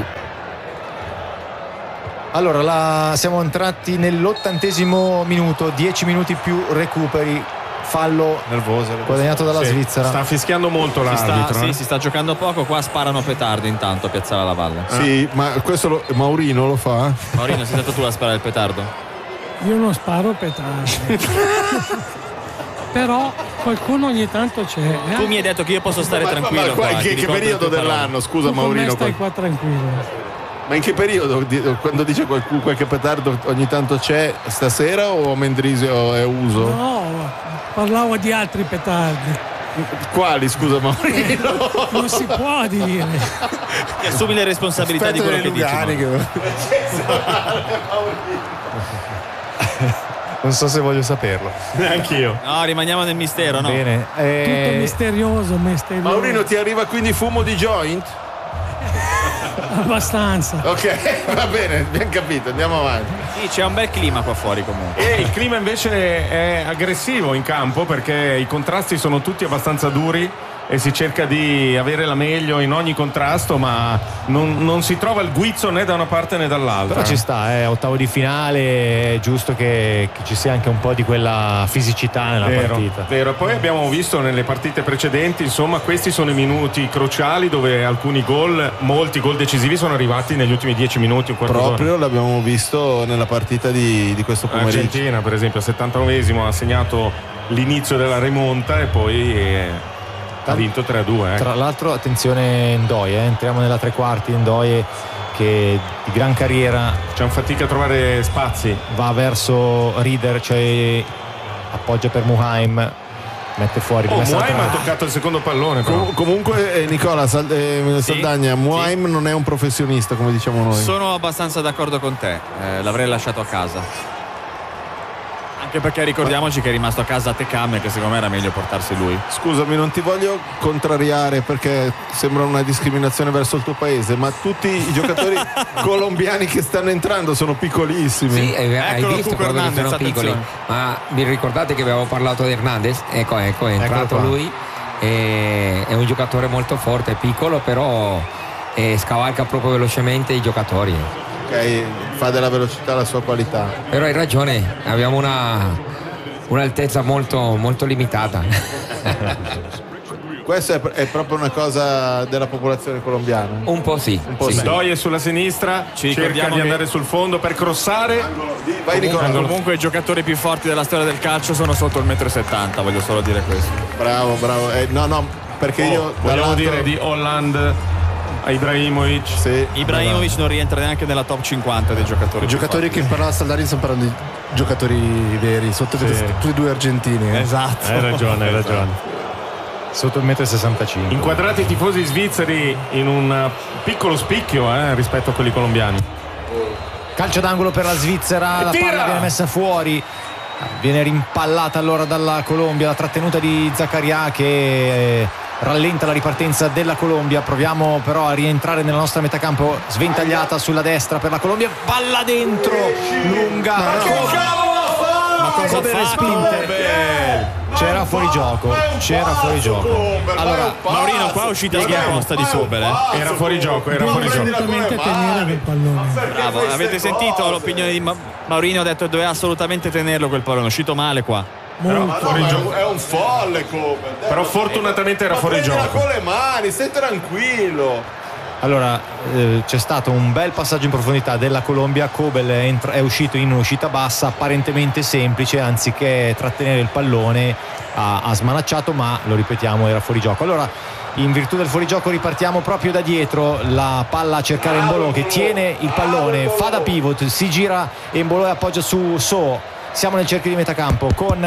[SPEAKER 3] Allora, siamo entrati nell'80° minuto, 10 minuti più recuperi, fallo
[SPEAKER 1] nervoso
[SPEAKER 3] guadagnato dalla Svizzera.
[SPEAKER 5] Sta fischiando molto l'arbitro.
[SPEAKER 4] Si sta giocando poco, qua sparano petardi intanto a Piazzale alla Valle.
[SPEAKER 1] Sì, ma questo Maurino lo fa?
[SPEAKER 4] Maurino, sei stato tu a sparare il petardo?
[SPEAKER 6] Io non sparo petardi. Però qualcuno ogni tanto c'è.
[SPEAKER 4] Tu mi hai detto che io posso stare tranquillo qua.
[SPEAKER 1] In che periodo dell'anno, scusa Maurino?
[SPEAKER 6] Stai qua tranquillo.
[SPEAKER 1] Ma in che periodo? Quando dice qualche petardo ogni tanto c'è, stasera o Mendrisio è uso?
[SPEAKER 6] No, parlavo di altri petardi.
[SPEAKER 1] Quali, scusa Maurino?
[SPEAKER 6] Non si può dire.
[SPEAKER 4] Ti assumi le responsabilità di quello che dici.
[SPEAKER 3] Non so se voglio saperlo.
[SPEAKER 5] Neanch'io.
[SPEAKER 4] No, rimaniamo nel mistero, no?
[SPEAKER 3] Bene.
[SPEAKER 6] Tutto misterioso.
[SPEAKER 1] Maurino, ti arriva quindi fumo di joint?
[SPEAKER 6] Abbastanza.
[SPEAKER 1] Ok, va bene, abbiamo capito, andiamo avanti.
[SPEAKER 4] Sì, c'è un bel clima qua fuori comunque.
[SPEAKER 5] E il clima invece è aggressivo in campo perché i contrasti sono tutti abbastanza duri e si cerca di avere la meglio in ogni contrasto, ma non si trova il guizzo né da una parte né dall'altra.
[SPEAKER 3] Però ci sta, ottavo di finale, è giusto che ci sia anche un po' di quella fisicità nella partita.
[SPEAKER 5] Vero, poi abbiamo visto nelle partite precedenti, insomma, questi sono i minuti cruciali dove molti gol decisivi sono arrivati negli ultimi 10 minuti, un quarto d'ora.
[SPEAKER 1] Proprio l'abbiamo visto nella partita di questo pomeriggio.
[SPEAKER 5] Argentina, per esempio, al 79esimo ha segnato l'inizio della rimonta e poi ha vinto 3-2.
[SPEAKER 3] Tra l'altro, attenzione Ndoye, entriamo nella tre quarti. Ndoye che di gran carriera,
[SPEAKER 5] c'è un fatica a trovare spazi,
[SPEAKER 3] va verso Rieder, cioè appoggia per Muhaim, mette fuori.
[SPEAKER 5] Muhaim ha toccato il secondo pallone.
[SPEAKER 1] Comunque Nicola Saldagna, Muhaim non è un professionista come diciamo noi.
[SPEAKER 4] Sono abbastanza d'accordo con te, l'avrei lasciato a casa. Anche perché ricordiamoci che è rimasto a casa a Tecame, che secondo me era meglio portarsi lui.
[SPEAKER 1] Scusami, non ti voglio contrariare perché sembra una discriminazione verso il tuo paese, ma tutti i giocatori colombiani che stanno entrando sono piccolissimi.
[SPEAKER 8] Sì, hai visto proprio che sono piccoli. Ma vi ricordate che avevamo parlato di Hernandez? Ecco, è entrato lui. È un giocatore molto forte, è piccolo, però scavalca proprio velocemente i giocatori.
[SPEAKER 1] Ok, fa della velocità la sua qualità.
[SPEAKER 8] Però hai ragione, abbiamo un'altezza molto, molto limitata.
[SPEAKER 1] Questa è proprio una cosa della popolazione colombiana?
[SPEAKER 8] Un po' sì.
[SPEAKER 5] Ndoye sulla sinistra, cerca di andare sul fondo per crossare.
[SPEAKER 4] Comunque i giocatori più forti della storia del calcio sono sotto il 1,70 m, voglio solo dire questo.
[SPEAKER 1] Bravo. No, perché io
[SPEAKER 5] vogliamo dire di Hollande a Ibrahimovic.
[SPEAKER 1] Sì.
[SPEAKER 4] Ibrahimovic non rientra neanche nella top 50 dei giocatori.
[SPEAKER 2] I giocatori che parlava Saldari stanno parlando di giocatori veri, sotto tutti e due argentini.
[SPEAKER 3] Esatto.
[SPEAKER 5] Hai ragione.
[SPEAKER 3] Sotto il 1,65 m.
[SPEAKER 5] Inquadrati i tifosi svizzeri in un piccolo spicchio rispetto a quelli colombiani.
[SPEAKER 3] Calcio d'angolo per la Svizzera, la palla viene messa fuori, viene rimpallata allora dalla Colombia, la trattenuta di Zaccaria che rallenta la ripartenza della Colombia. Proviamo però a rientrare nella nostra metà campo, sventagliata sulla destra per la Colombia, palla dentro, lunga, ma cosa fa? Respinte. C'era fuori gioco. Allora,
[SPEAKER 4] Maurino, qua è uscita la proposta di Sobel.
[SPEAKER 5] Era fuori gioco.
[SPEAKER 6] Assolutamente tenere quel pallone.
[SPEAKER 4] Bravo, avete sentito l'opinione di Maurino? Ha detto che doveva assolutamente tenerlo quel pallone, è uscito male qua.
[SPEAKER 1] È un folle come.
[SPEAKER 5] Però fortunatamente era fuori gioco.
[SPEAKER 1] Con le mani, stai tranquillo.
[SPEAKER 3] Allora, c'è stato un bel passaggio in profondità della Colombia. Kobel è uscito in uscita bassa, apparentemente semplice, anziché trattenere il pallone ha smanacciato, ma lo ripetiamo, era fuori gioco. Allora, in virtù del fuorigioco ripartiamo proprio da dietro, la palla a cercare Embolo che tiene il pallone, fa da pivot, si gira Embolo e appoggia su So. Siamo nel cerchio di metà campo con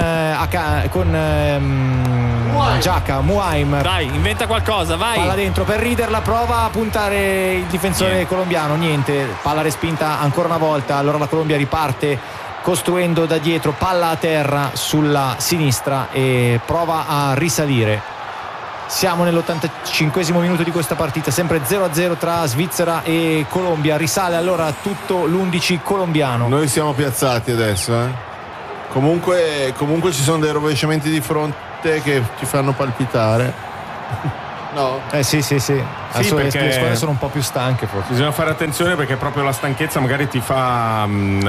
[SPEAKER 3] Giacca, Muaim.
[SPEAKER 4] Dai, inventa qualcosa, vai.
[SPEAKER 3] Palla dentro per riderla, prova a puntare il difensore colombiano, niente, palla respinta ancora una volta. Allora la Colombia riparte costruendo da dietro, palla a terra sulla sinistra e prova a risalire. Siamo nell'85esimo minuto di questa partita, sempre 0-0 tra Svizzera e Colombia. Risale allora tutto l'11 colombiano.
[SPEAKER 1] Noi siamo piazzati adesso, Comunque ci sono dei rovesciamenti di fronte che ci fanno palpitare. No?
[SPEAKER 3] Sì. Adesso
[SPEAKER 5] perché
[SPEAKER 3] le squadre sono un po' più stanche forse.
[SPEAKER 5] Bisogna fare attenzione perché proprio la stanchezza magari ti fa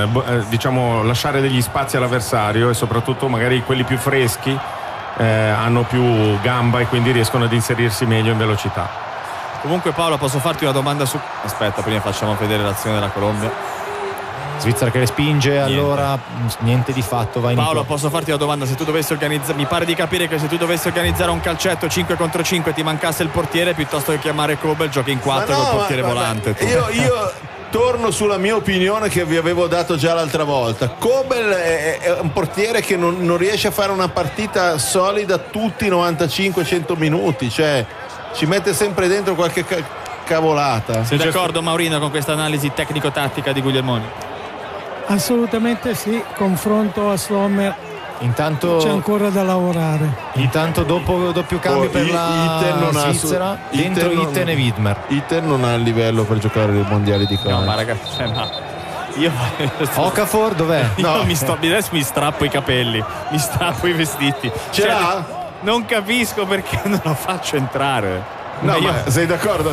[SPEAKER 5] lasciare degli spazi all'avversario, e soprattutto magari quelli più freschi hanno più gamba e quindi riescono ad inserirsi meglio in velocità.
[SPEAKER 4] Comunque Paolo, posso farti una domanda su... Aspetta, prima facciamo vedere l'azione della Colombia.
[SPEAKER 3] Svizzera che respinge, allora niente di fatto, va in
[SPEAKER 4] Paolo, posso farti una domanda? Se tu dovessi organizzare, mi pare di capire che se tu dovessi organizzare un calcetto 5 contro 5 ti mancasse il portiere, piuttosto che chiamare Kobel, giochi in 4 col portiere volante.
[SPEAKER 1] Io torno sulla mia opinione che vi avevo dato già l'altra volta. Kobel è un portiere che non riesce a fare una partita solida tutti i 95-100 minuti, cioè ci mette sempre dentro qualche cavolata.
[SPEAKER 4] Sei d'accordo, Maurino, con questa analisi tecnico-tattica di Guglielmoni?
[SPEAKER 6] Assolutamente sì, confronto a Sommer.
[SPEAKER 3] Intanto
[SPEAKER 6] c'è ancora da lavorare.
[SPEAKER 3] Intanto doppio cambio per la Svizzera, dentro Itten e Widmer.
[SPEAKER 1] Itten non ha il livello per giocare nei mondiali di calcio.
[SPEAKER 4] No, ma ragazzi, io
[SPEAKER 3] Okafor dov'è?
[SPEAKER 4] No, adesso mi strappo i capelli, mi strappo i vestiti.
[SPEAKER 1] Ce l'ha?
[SPEAKER 4] Non capisco perché non lo faccio entrare.
[SPEAKER 1] No, ma sei d'accordo?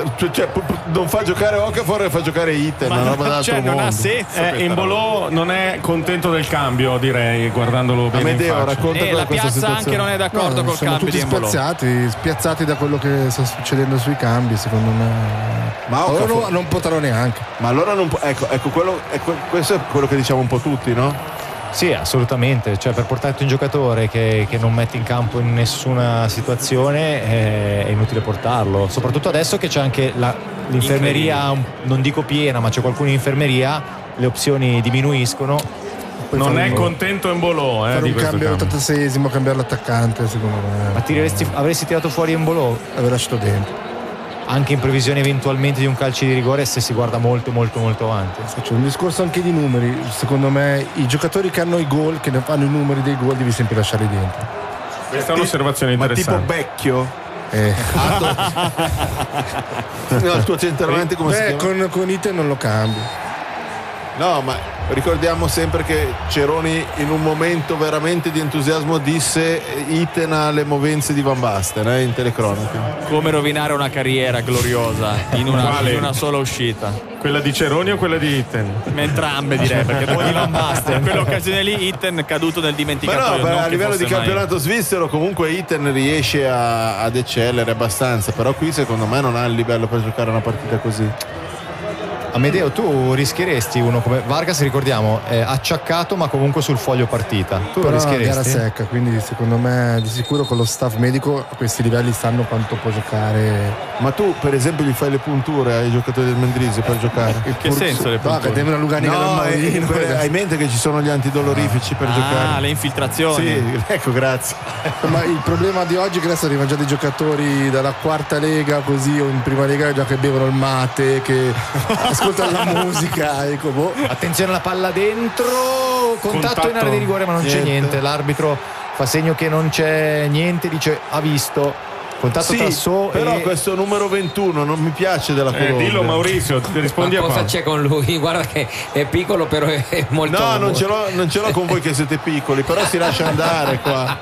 [SPEAKER 1] Non fa giocare Okafor e fa giocare Itten,
[SPEAKER 4] ma non ha senso.
[SPEAKER 5] Embolo non è contento del cambio, direi, guardandolo bene.
[SPEAKER 1] Amedeo, racconta
[SPEAKER 4] la piazza anche non è d'accordo col cambio di Embolo.
[SPEAKER 2] Spiazzati da quello che sta succedendo sui cambi, secondo me.
[SPEAKER 1] Ma
[SPEAKER 2] Okafor non potrò neanche.
[SPEAKER 1] Ma allora non ecco questo è quello che diciamo un po' tutti, no?
[SPEAKER 3] Sì, assolutamente, cioè per portarti un giocatore che non metti in campo in nessuna situazione è inutile portarlo, soprattutto adesso che c'è anche l'infermeria, non dico piena, ma c'è qualcuno in infermeria, le opzioni diminuiscono.
[SPEAKER 5] Non è contento Embolo
[SPEAKER 2] fare un cambio all'86esimo, cambiare l'attaccante, secondo me.
[SPEAKER 3] Ma avresti tirato fuori Embolo?
[SPEAKER 2] L'avrei lasciato dentro.
[SPEAKER 3] Anche in previsione eventualmente di un calcio di rigore, se si guarda molto avanti.
[SPEAKER 2] C'è un discorso anche di numeri. Secondo me i giocatori che hanno i gol, che ne fanno i numeri dei gol, devi sempre lasciarli dentro.
[SPEAKER 5] Questa è un'osservazione interessante.
[SPEAKER 1] Ma tipo Becchio? No, il tuo centravanti come si chiama?
[SPEAKER 2] Con Itten non lo cambio.
[SPEAKER 1] No, ma ricordiamo sempre che Ceroni in un momento veramente di entusiasmo disse Itten ha le movenze di Van Basten in telecronaca.
[SPEAKER 4] Come rovinare una carriera gloriosa in una sola uscita.
[SPEAKER 5] Quella di Ceroni o quella di Itten?
[SPEAKER 4] Entrambe, direi, perché poi di Van Basten. In quell'occasione lì Itten caduto nel dimenticatoio.
[SPEAKER 1] Ma no, a livello di campionato svizzero comunque Itten riesce ad eccellere abbastanza, però qui secondo me non ha il livello per giocare una partita così.
[SPEAKER 3] Amedeo, tu rischieresti uno come Vargas, ricordiamo, è acciaccato ma comunque sul foglio partita. Tu
[SPEAKER 2] però
[SPEAKER 3] lo rischieresti?
[SPEAKER 2] Gara secca, quindi secondo me di sicuro con lo staff medico a questi livelli sanno quanto può giocare.
[SPEAKER 1] Ma tu per esempio gli fai le punture ai giocatori del Mendrisio per giocare?
[SPEAKER 4] In che senso le punture?
[SPEAKER 2] Che devono
[SPEAKER 1] hai in mente che ci sono gli antidolorifici per giocare?
[SPEAKER 4] Le infiltrazioni.
[SPEAKER 1] Sì, ecco, grazie.
[SPEAKER 2] Ma il problema di oggi è che adesso arrivano già dei giocatori dalla quarta lega così o in prima lega già che bevono il mate, che ascoltano la musica, ecco,
[SPEAKER 3] Attenzione alla palla dentro, contatto in area di rigore, ma non c'è niente. L'arbitro fa segno che non c'è niente, dice ha visto. Contatto tra So
[SPEAKER 1] però questo numero 21 non mi piace della Colombia.
[SPEAKER 5] Dillo Maurizio, ti rispondi.
[SPEAKER 8] Ma cosa c'è con lui? Guarda che è piccolo, però è molto.
[SPEAKER 1] No, non ce l'ho con voi che siete piccoli, però si lascia andare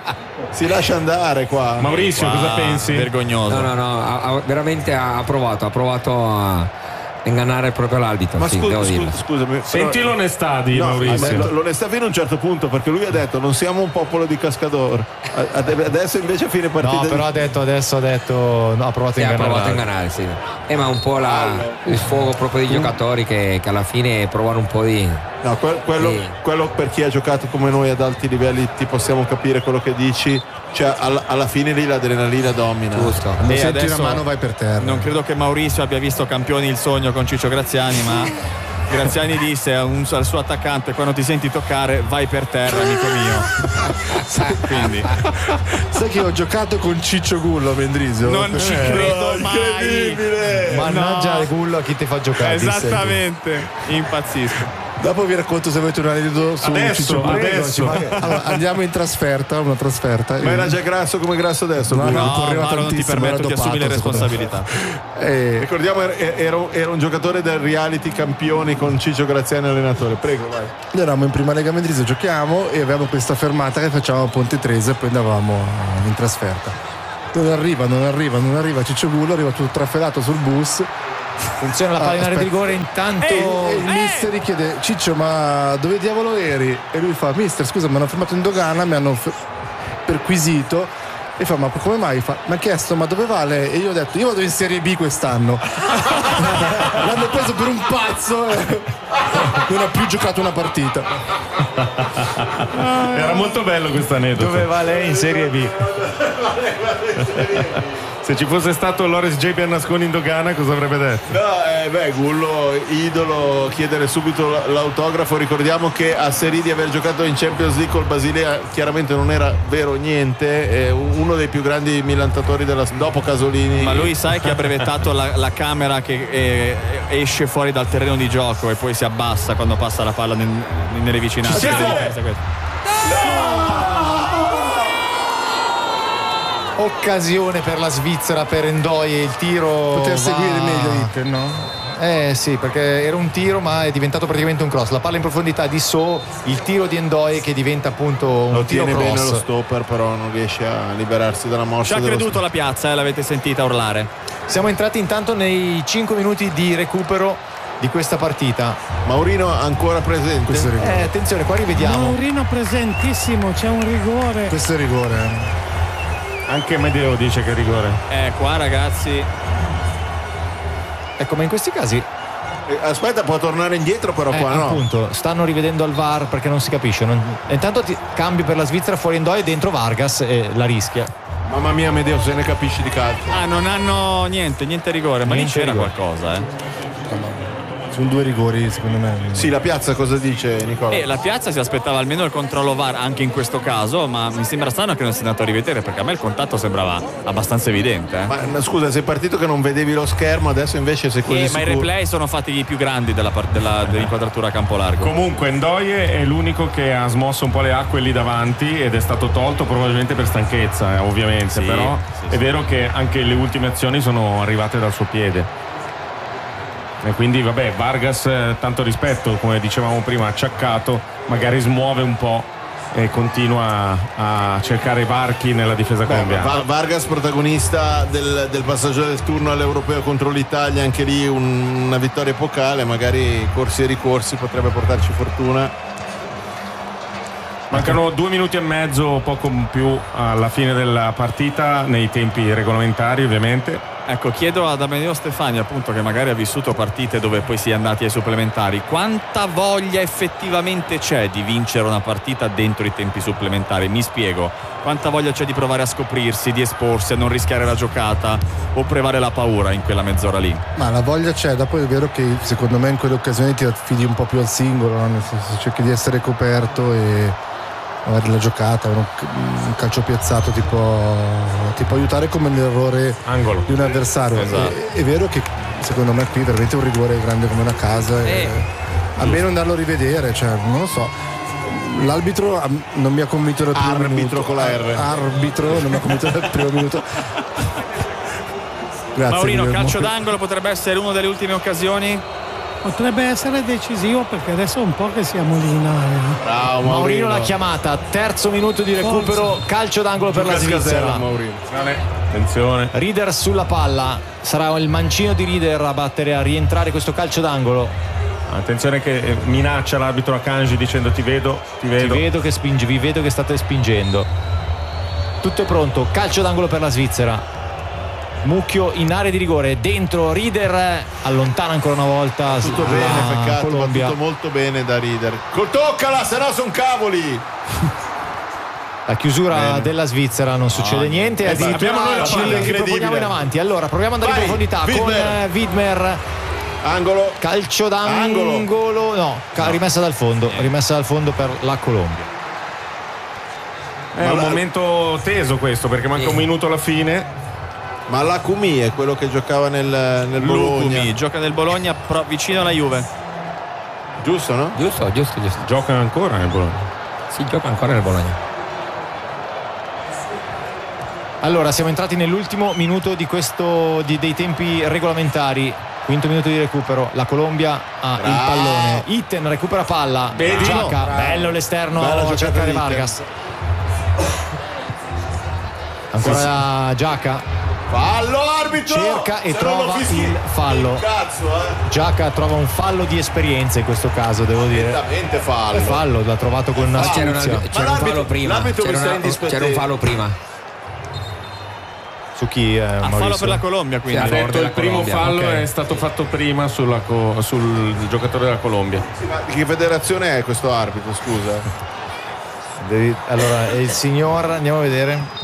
[SPEAKER 1] qua.
[SPEAKER 5] Maurizio, cosa pensi?
[SPEAKER 4] Vergognoso.
[SPEAKER 8] No, veramente ha provato ingannare proprio l'arbitro.
[SPEAKER 1] Ma
[SPEAKER 8] sì, devo dirlo.
[SPEAKER 1] scusami.
[SPEAKER 5] Senti l'onestà di
[SPEAKER 1] No,
[SPEAKER 5] Maurizio.
[SPEAKER 1] l'onestà fino a un certo punto, perché lui ha detto non siamo un popolo di cascador. Adesso invece a fine partita.
[SPEAKER 3] No, però adesso ha detto no, ha provato a
[SPEAKER 8] Sì, ha
[SPEAKER 3] ingannare.
[SPEAKER 8] provato a ingannare, sì. Ma un po' il sfogo proprio dei giocatori che alla fine provano un po' di.
[SPEAKER 1] No, quello per chi ha giocato come noi ad alti livelli ti possiamo capire quello che dici, cioè alla fine lì l'adrenalina domina.
[SPEAKER 8] Giusto.
[SPEAKER 2] Quando
[SPEAKER 4] E
[SPEAKER 2] senti
[SPEAKER 4] adesso
[SPEAKER 2] una mano vai per terra.
[SPEAKER 4] Non credo che Maurizio abbia visto Campioni il sogno con Ciccio Graziani, ma Graziani disse al suo attaccante: quando ti senti toccare vai per terra, amico mio. Quindi
[SPEAKER 2] Sai che ho giocato con Ciccio Gullo a Mendrisio?
[SPEAKER 4] non ci credo mai.
[SPEAKER 3] Mannaggia
[SPEAKER 4] No.
[SPEAKER 3] il Gullo a chi ti fa giocare.
[SPEAKER 4] Esattamente, impazzisco.
[SPEAKER 2] Dopo vi racconto se avete un aneddoto su Ciccio Gullo.
[SPEAKER 5] Adesso.
[SPEAKER 2] Allora, andiamo in trasferta, una trasferta.
[SPEAKER 1] Ma era già grasso come grasso adesso.
[SPEAKER 2] No,
[SPEAKER 1] Gullo.
[SPEAKER 2] no.
[SPEAKER 4] No,
[SPEAKER 2] correva
[SPEAKER 4] Mauro, non ti
[SPEAKER 2] tantissimo,
[SPEAKER 4] permetto,
[SPEAKER 2] era
[SPEAKER 4] ti assumi le
[SPEAKER 2] dopato, secondo me.
[SPEAKER 4] responsabilità.
[SPEAKER 1] Ricordiamo era un giocatore del reality Campioni con Ciccio Graziani allenatore. Prego, vai.
[SPEAKER 2] Noi eravamo in prima Lega Mendrisio, giochiamo e avevamo questa fermata che facciamo a Ponte Trese e poi andavamo in trasferta. Non arriva Ciccio Gullo, arriva tutto trafelato sul bus.
[SPEAKER 3] Funziona la palla in area di rigore intanto.
[SPEAKER 2] E il mister gli chiede: Ciccio, ma dove diavolo eri? E lui fa: mister, scusa, mi hanno fermato in dogana, mi hanno perquisito. E fa: ma come mai? Mi ha chiesto: ma dove vale? E io ho detto: io vado in Serie B quest'anno. L'hanno preso per un pazzo e non ha più giocato una partita.
[SPEAKER 5] Era molto bello questo aneddoto.
[SPEAKER 3] Dove va lei in Serie B?
[SPEAKER 5] Se ci fosse stato Loris J. Bernasconi in dogana, cosa avrebbe detto?
[SPEAKER 1] No, Gullo, idolo, chiedere subito l'autografo. Ricordiamo che a Serie di aver giocato in Champions League col Basilea chiaramente non era vero niente, è uno dei più grandi millantatori dopo Casolini.
[SPEAKER 4] Ma lui sai che ha brevettato la camera che esce fuori dal terreno di gioco e poi si abbassa quando passa la palla nelle vicinanze.
[SPEAKER 3] Occasione per la Svizzera, per Ndoye, il tiro
[SPEAKER 2] Poteva seguire meglio Inter, no?
[SPEAKER 3] Sì, perché era un tiro ma è diventato praticamente un cross. La palla in profondità di So, il tiro di Ndoye che diventa appunto un
[SPEAKER 1] Lo
[SPEAKER 3] tiro
[SPEAKER 1] tiene
[SPEAKER 3] cross.
[SPEAKER 1] bene lo stopper, però non riesce a liberarsi dalla
[SPEAKER 4] Ci
[SPEAKER 1] mossa.
[SPEAKER 4] ha creduto la piazza, l'avete sentita urlare.
[SPEAKER 3] Siamo entrati intanto nei 5 minuti di recupero di questa partita.
[SPEAKER 1] Maurino ancora presente.
[SPEAKER 2] Questo è rigore.
[SPEAKER 3] Attenzione, qua rivediamo.
[SPEAKER 6] Maurino presentissimo, c'è un rigore.
[SPEAKER 2] Questo è rigore.
[SPEAKER 5] Anche Medeo dice che è rigore.
[SPEAKER 4] Qua ragazzi,
[SPEAKER 3] Ecco, ma in questi casi
[SPEAKER 1] Aspetta, può tornare indietro, però qua no.
[SPEAKER 3] appunto stanno rivedendo al VAR perché non si capisce. Intanto cambio per la Svizzera, fuori Ndoye, dentro Vargas e la rischia.
[SPEAKER 1] Mamma mia, Medeo, se ne capisci di calcio.
[SPEAKER 4] non hanno niente rigore, ma lì
[SPEAKER 3] Niente
[SPEAKER 4] c'era
[SPEAKER 3] rigore.
[SPEAKER 4] qualcosa.
[SPEAKER 2] Sono due rigori, secondo me.
[SPEAKER 1] Sì, la piazza cosa dice, Nicola?
[SPEAKER 4] La piazza si aspettava almeno il controllo VAR anche in questo caso, ma mi sembra strano che non sia andato a rivedere perché a me il contatto sembrava abbastanza evidente.
[SPEAKER 1] Ma scusa, sei partito che non vedevi lo schermo, adesso invece sei così
[SPEAKER 4] Ma i
[SPEAKER 1] sicuro.
[SPEAKER 4] replay sono fatti i più grandi dell'inquadratura a campo largo.
[SPEAKER 5] Comunque Ndoye è l'unico che ha smosso un po' le acque lì davanti ed è stato tolto probabilmente per stanchezza, ovviamente,
[SPEAKER 4] Sì,
[SPEAKER 5] però
[SPEAKER 4] sì,
[SPEAKER 5] è vero che anche le ultime azioni sono arrivate dal suo piede. E quindi vabbè, Vargas, tanto rispetto, come dicevamo prima, acciaccato, magari smuove un po' e continua a cercare i varchi nella difesa colombiana.
[SPEAKER 1] Vargas protagonista del passaggio del turno all'Europeo contro l'Italia, anche lì una vittoria epocale, magari corsi e ricorsi potrebbe portarci fortuna.
[SPEAKER 5] Mancano 2 minuti e mezzo, poco più alla fine della partita, nei tempi regolamentari ovviamente.
[SPEAKER 4] Ecco, chiedo ad Amedeo Stefani, appunto, che magari ha vissuto partite dove poi si è andati ai supplementari, quanta voglia effettivamente c'è di vincere una partita dentro i tempi supplementari? Mi spiego, quanta voglia c'è di provare a scoprirsi, di esporsi, a non rischiare la giocata o prevare la paura in quella mezz'ora lì?
[SPEAKER 2] Ma la voglia c'è, dopo è vero che secondo me in quelle occasioni ti affidi un po' più al singolo, no? Nel senso, cerchi di essere coperto e magari la giocata, un calcio piazzato ti può aiutare come l'errore
[SPEAKER 5] Angolo
[SPEAKER 2] di un avversario.
[SPEAKER 4] Esatto.
[SPEAKER 2] È vero che secondo me qui veramente un rigore grande come una casa, a meno andarlo a rivedere, cioè, non lo so. L'arbitro non mi ha convinto dal primo minuto.
[SPEAKER 1] Arbitro con la R.
[SPEAKER 2] Arbitro non mi ha convinto dal primo minuto. Grazie,
[SPEAKER 4] Maurino,
[SPEAKER 2] Guillermo.
[SPEAKER 4] calcio d'angolo potrebbe essere una delle ultime occasioni?
[SPEAKER 6] Potrebbe essere decisivo perché adesso è un po' che siamo lì in area.
[SPEAKER 1] Bravo
[SPEAKER 3] Maurino l'ha chiamata, terzo minuto di recupero, calcio d'angolo per la Svizzera.
[SPEAKER 1] Maurino.
[SPEAKER 5] Attenzione.
[SPEAKER 3] Rieder sulla palla, sarà il mancino di Rieder a rientrare questo calcio d'angolo.
[SPEAKER 5] Attenzione che minaccia l'arbitro Akanji dicendo ti vedo
[SPEAKER 3] che spingi, vi vedo che state spingendo. Tutto è pronto, calcio d'angolo per la Svizzera. Mucchio in area di rigore, dentro Rieder, allontana ancora una volta.
[SPEAKER 1] Tutto bene, peccato,
[SPEAKER 3] Colombia.
[SPEAKER 1] va tutto molto bene da Rieder. Toccala, se no sono cavoli.
[SPEAKER 3] La chiusura
[SPEAKER 1] Bene.
[SPEAKER 3] della Svizzera, non succede niente.
[SPEAKER 5] abbiamo noi la
[SPEAKER 3] Ci
[SPEAKER 5] palla,
[SPEAKER 3] riproponiamo in avanti. Allora, proviamo ad andare in
[SPEAKER 1] Vai,
[SPEAKER 3] profondità con Widmer.
[SPEAKER 1] Angolo.
[SPEAKER 3] Calcio d'angolo, no, rimessa dal fondo per la Colombia.
[SPEAKER 5] È un momento teso questo perché manca un minuto alla fine.
[SPEAKER 1] Ma l'Akumi è quello che giocava nel Bologna.
[SPEAKER 4] Lukumi gioca nel Bologna vicino alla Juve.
[SPEAKER 1] Giusto, no?
[SPEAKER 8] Giusto.
[SPEAKER 5] Gioca ancora nel Bologna.
[SPEAKER 8] Sì, gioca ancora nel Bologna.
[SPEAKER 3] Allora, siamo entrati nell'ultimo minuto dei tempi regolamentari. Quinto minuto di recupero. La Colombia ha il pallone. Itten recupera palla. Giacca, bello l'esterno a cercare Vargas. Ancora Giacca.
[SPEAKER 1] Fallo, arbitro!
[SPEAKER 3] Cerca e
[SPEAKER 1] Se
[SPEAKER 3] trova
[SPEAKER 1] non lo fischi,
[SPEAKER 3] il fallo.
[SPEAKER 1] Cazzo,
[SPEAKER 3] Giacca trova un fallo di esperienza in questo caso, devo dire.
[SPEAKER 1] Esattamente fallo.
[SPEAKER 3] Fallo, l'ha trovato con una
[SPEAKER 8] C'era un
[SPEAKER 1] l'arbitro-
[SPEAKER 8] fallo prima.
[SPEAKER 1] l'arbitro mi sta
[SPEAKER 8] C'era un
[SPEAKER 1] indispettendo.
[SPEAKER 8] fallo prima.
[SPEAKER 3] Su chi?
[SPEAKER 4] A fallo per la Colombia, quindi.
[SPEAKER 5] Ha detto
[SPEAKER 8] della
[SPEAKER 5] il primo
[SPEAKER 8] Colombia,
[SPEAKER 5] fallo
[SPEAKER 3] ok.
[SPEAKER 5] è stato fatto prima sul giocatore della Colombia.
[SPEAKER 1] Ma di che federazione è questo arbitro, scusa?
[SPEAKER 3] Allora, il signor, andiamo a vedere.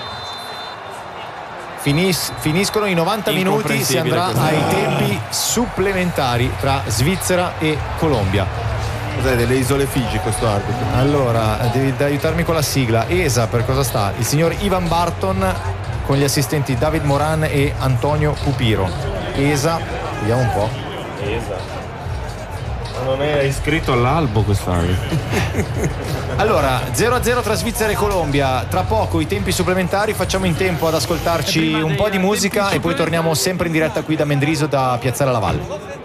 [SPEAKER 3] Finiscono i 90 minuti, si andrà ai tempi supplementari tra Svizzera e Colombia.
[SPEAKER 1] Cos'è, delle isole Figi questo arbitro?
[SPEAKER 3] Allora, devi aiutarmi con la sigla. ESA, per cosa sta? Il signor Ivan Barton con gli assistenti David Moran e Antonio Pupiro. ESA, vediamo un po'.
[SPEAKER 5] Non è iscritto all'albo quest'arbitro.
[SPEAKER 3] Allora, 0-0 tra Svizzera e Colombia. Tra poco i tempi supplementari, facciamo in tempo ad ascoltarci un po' di musica e poi torniamo sempre in diretta qui da Mendrisio, da Piazzale alla Valle.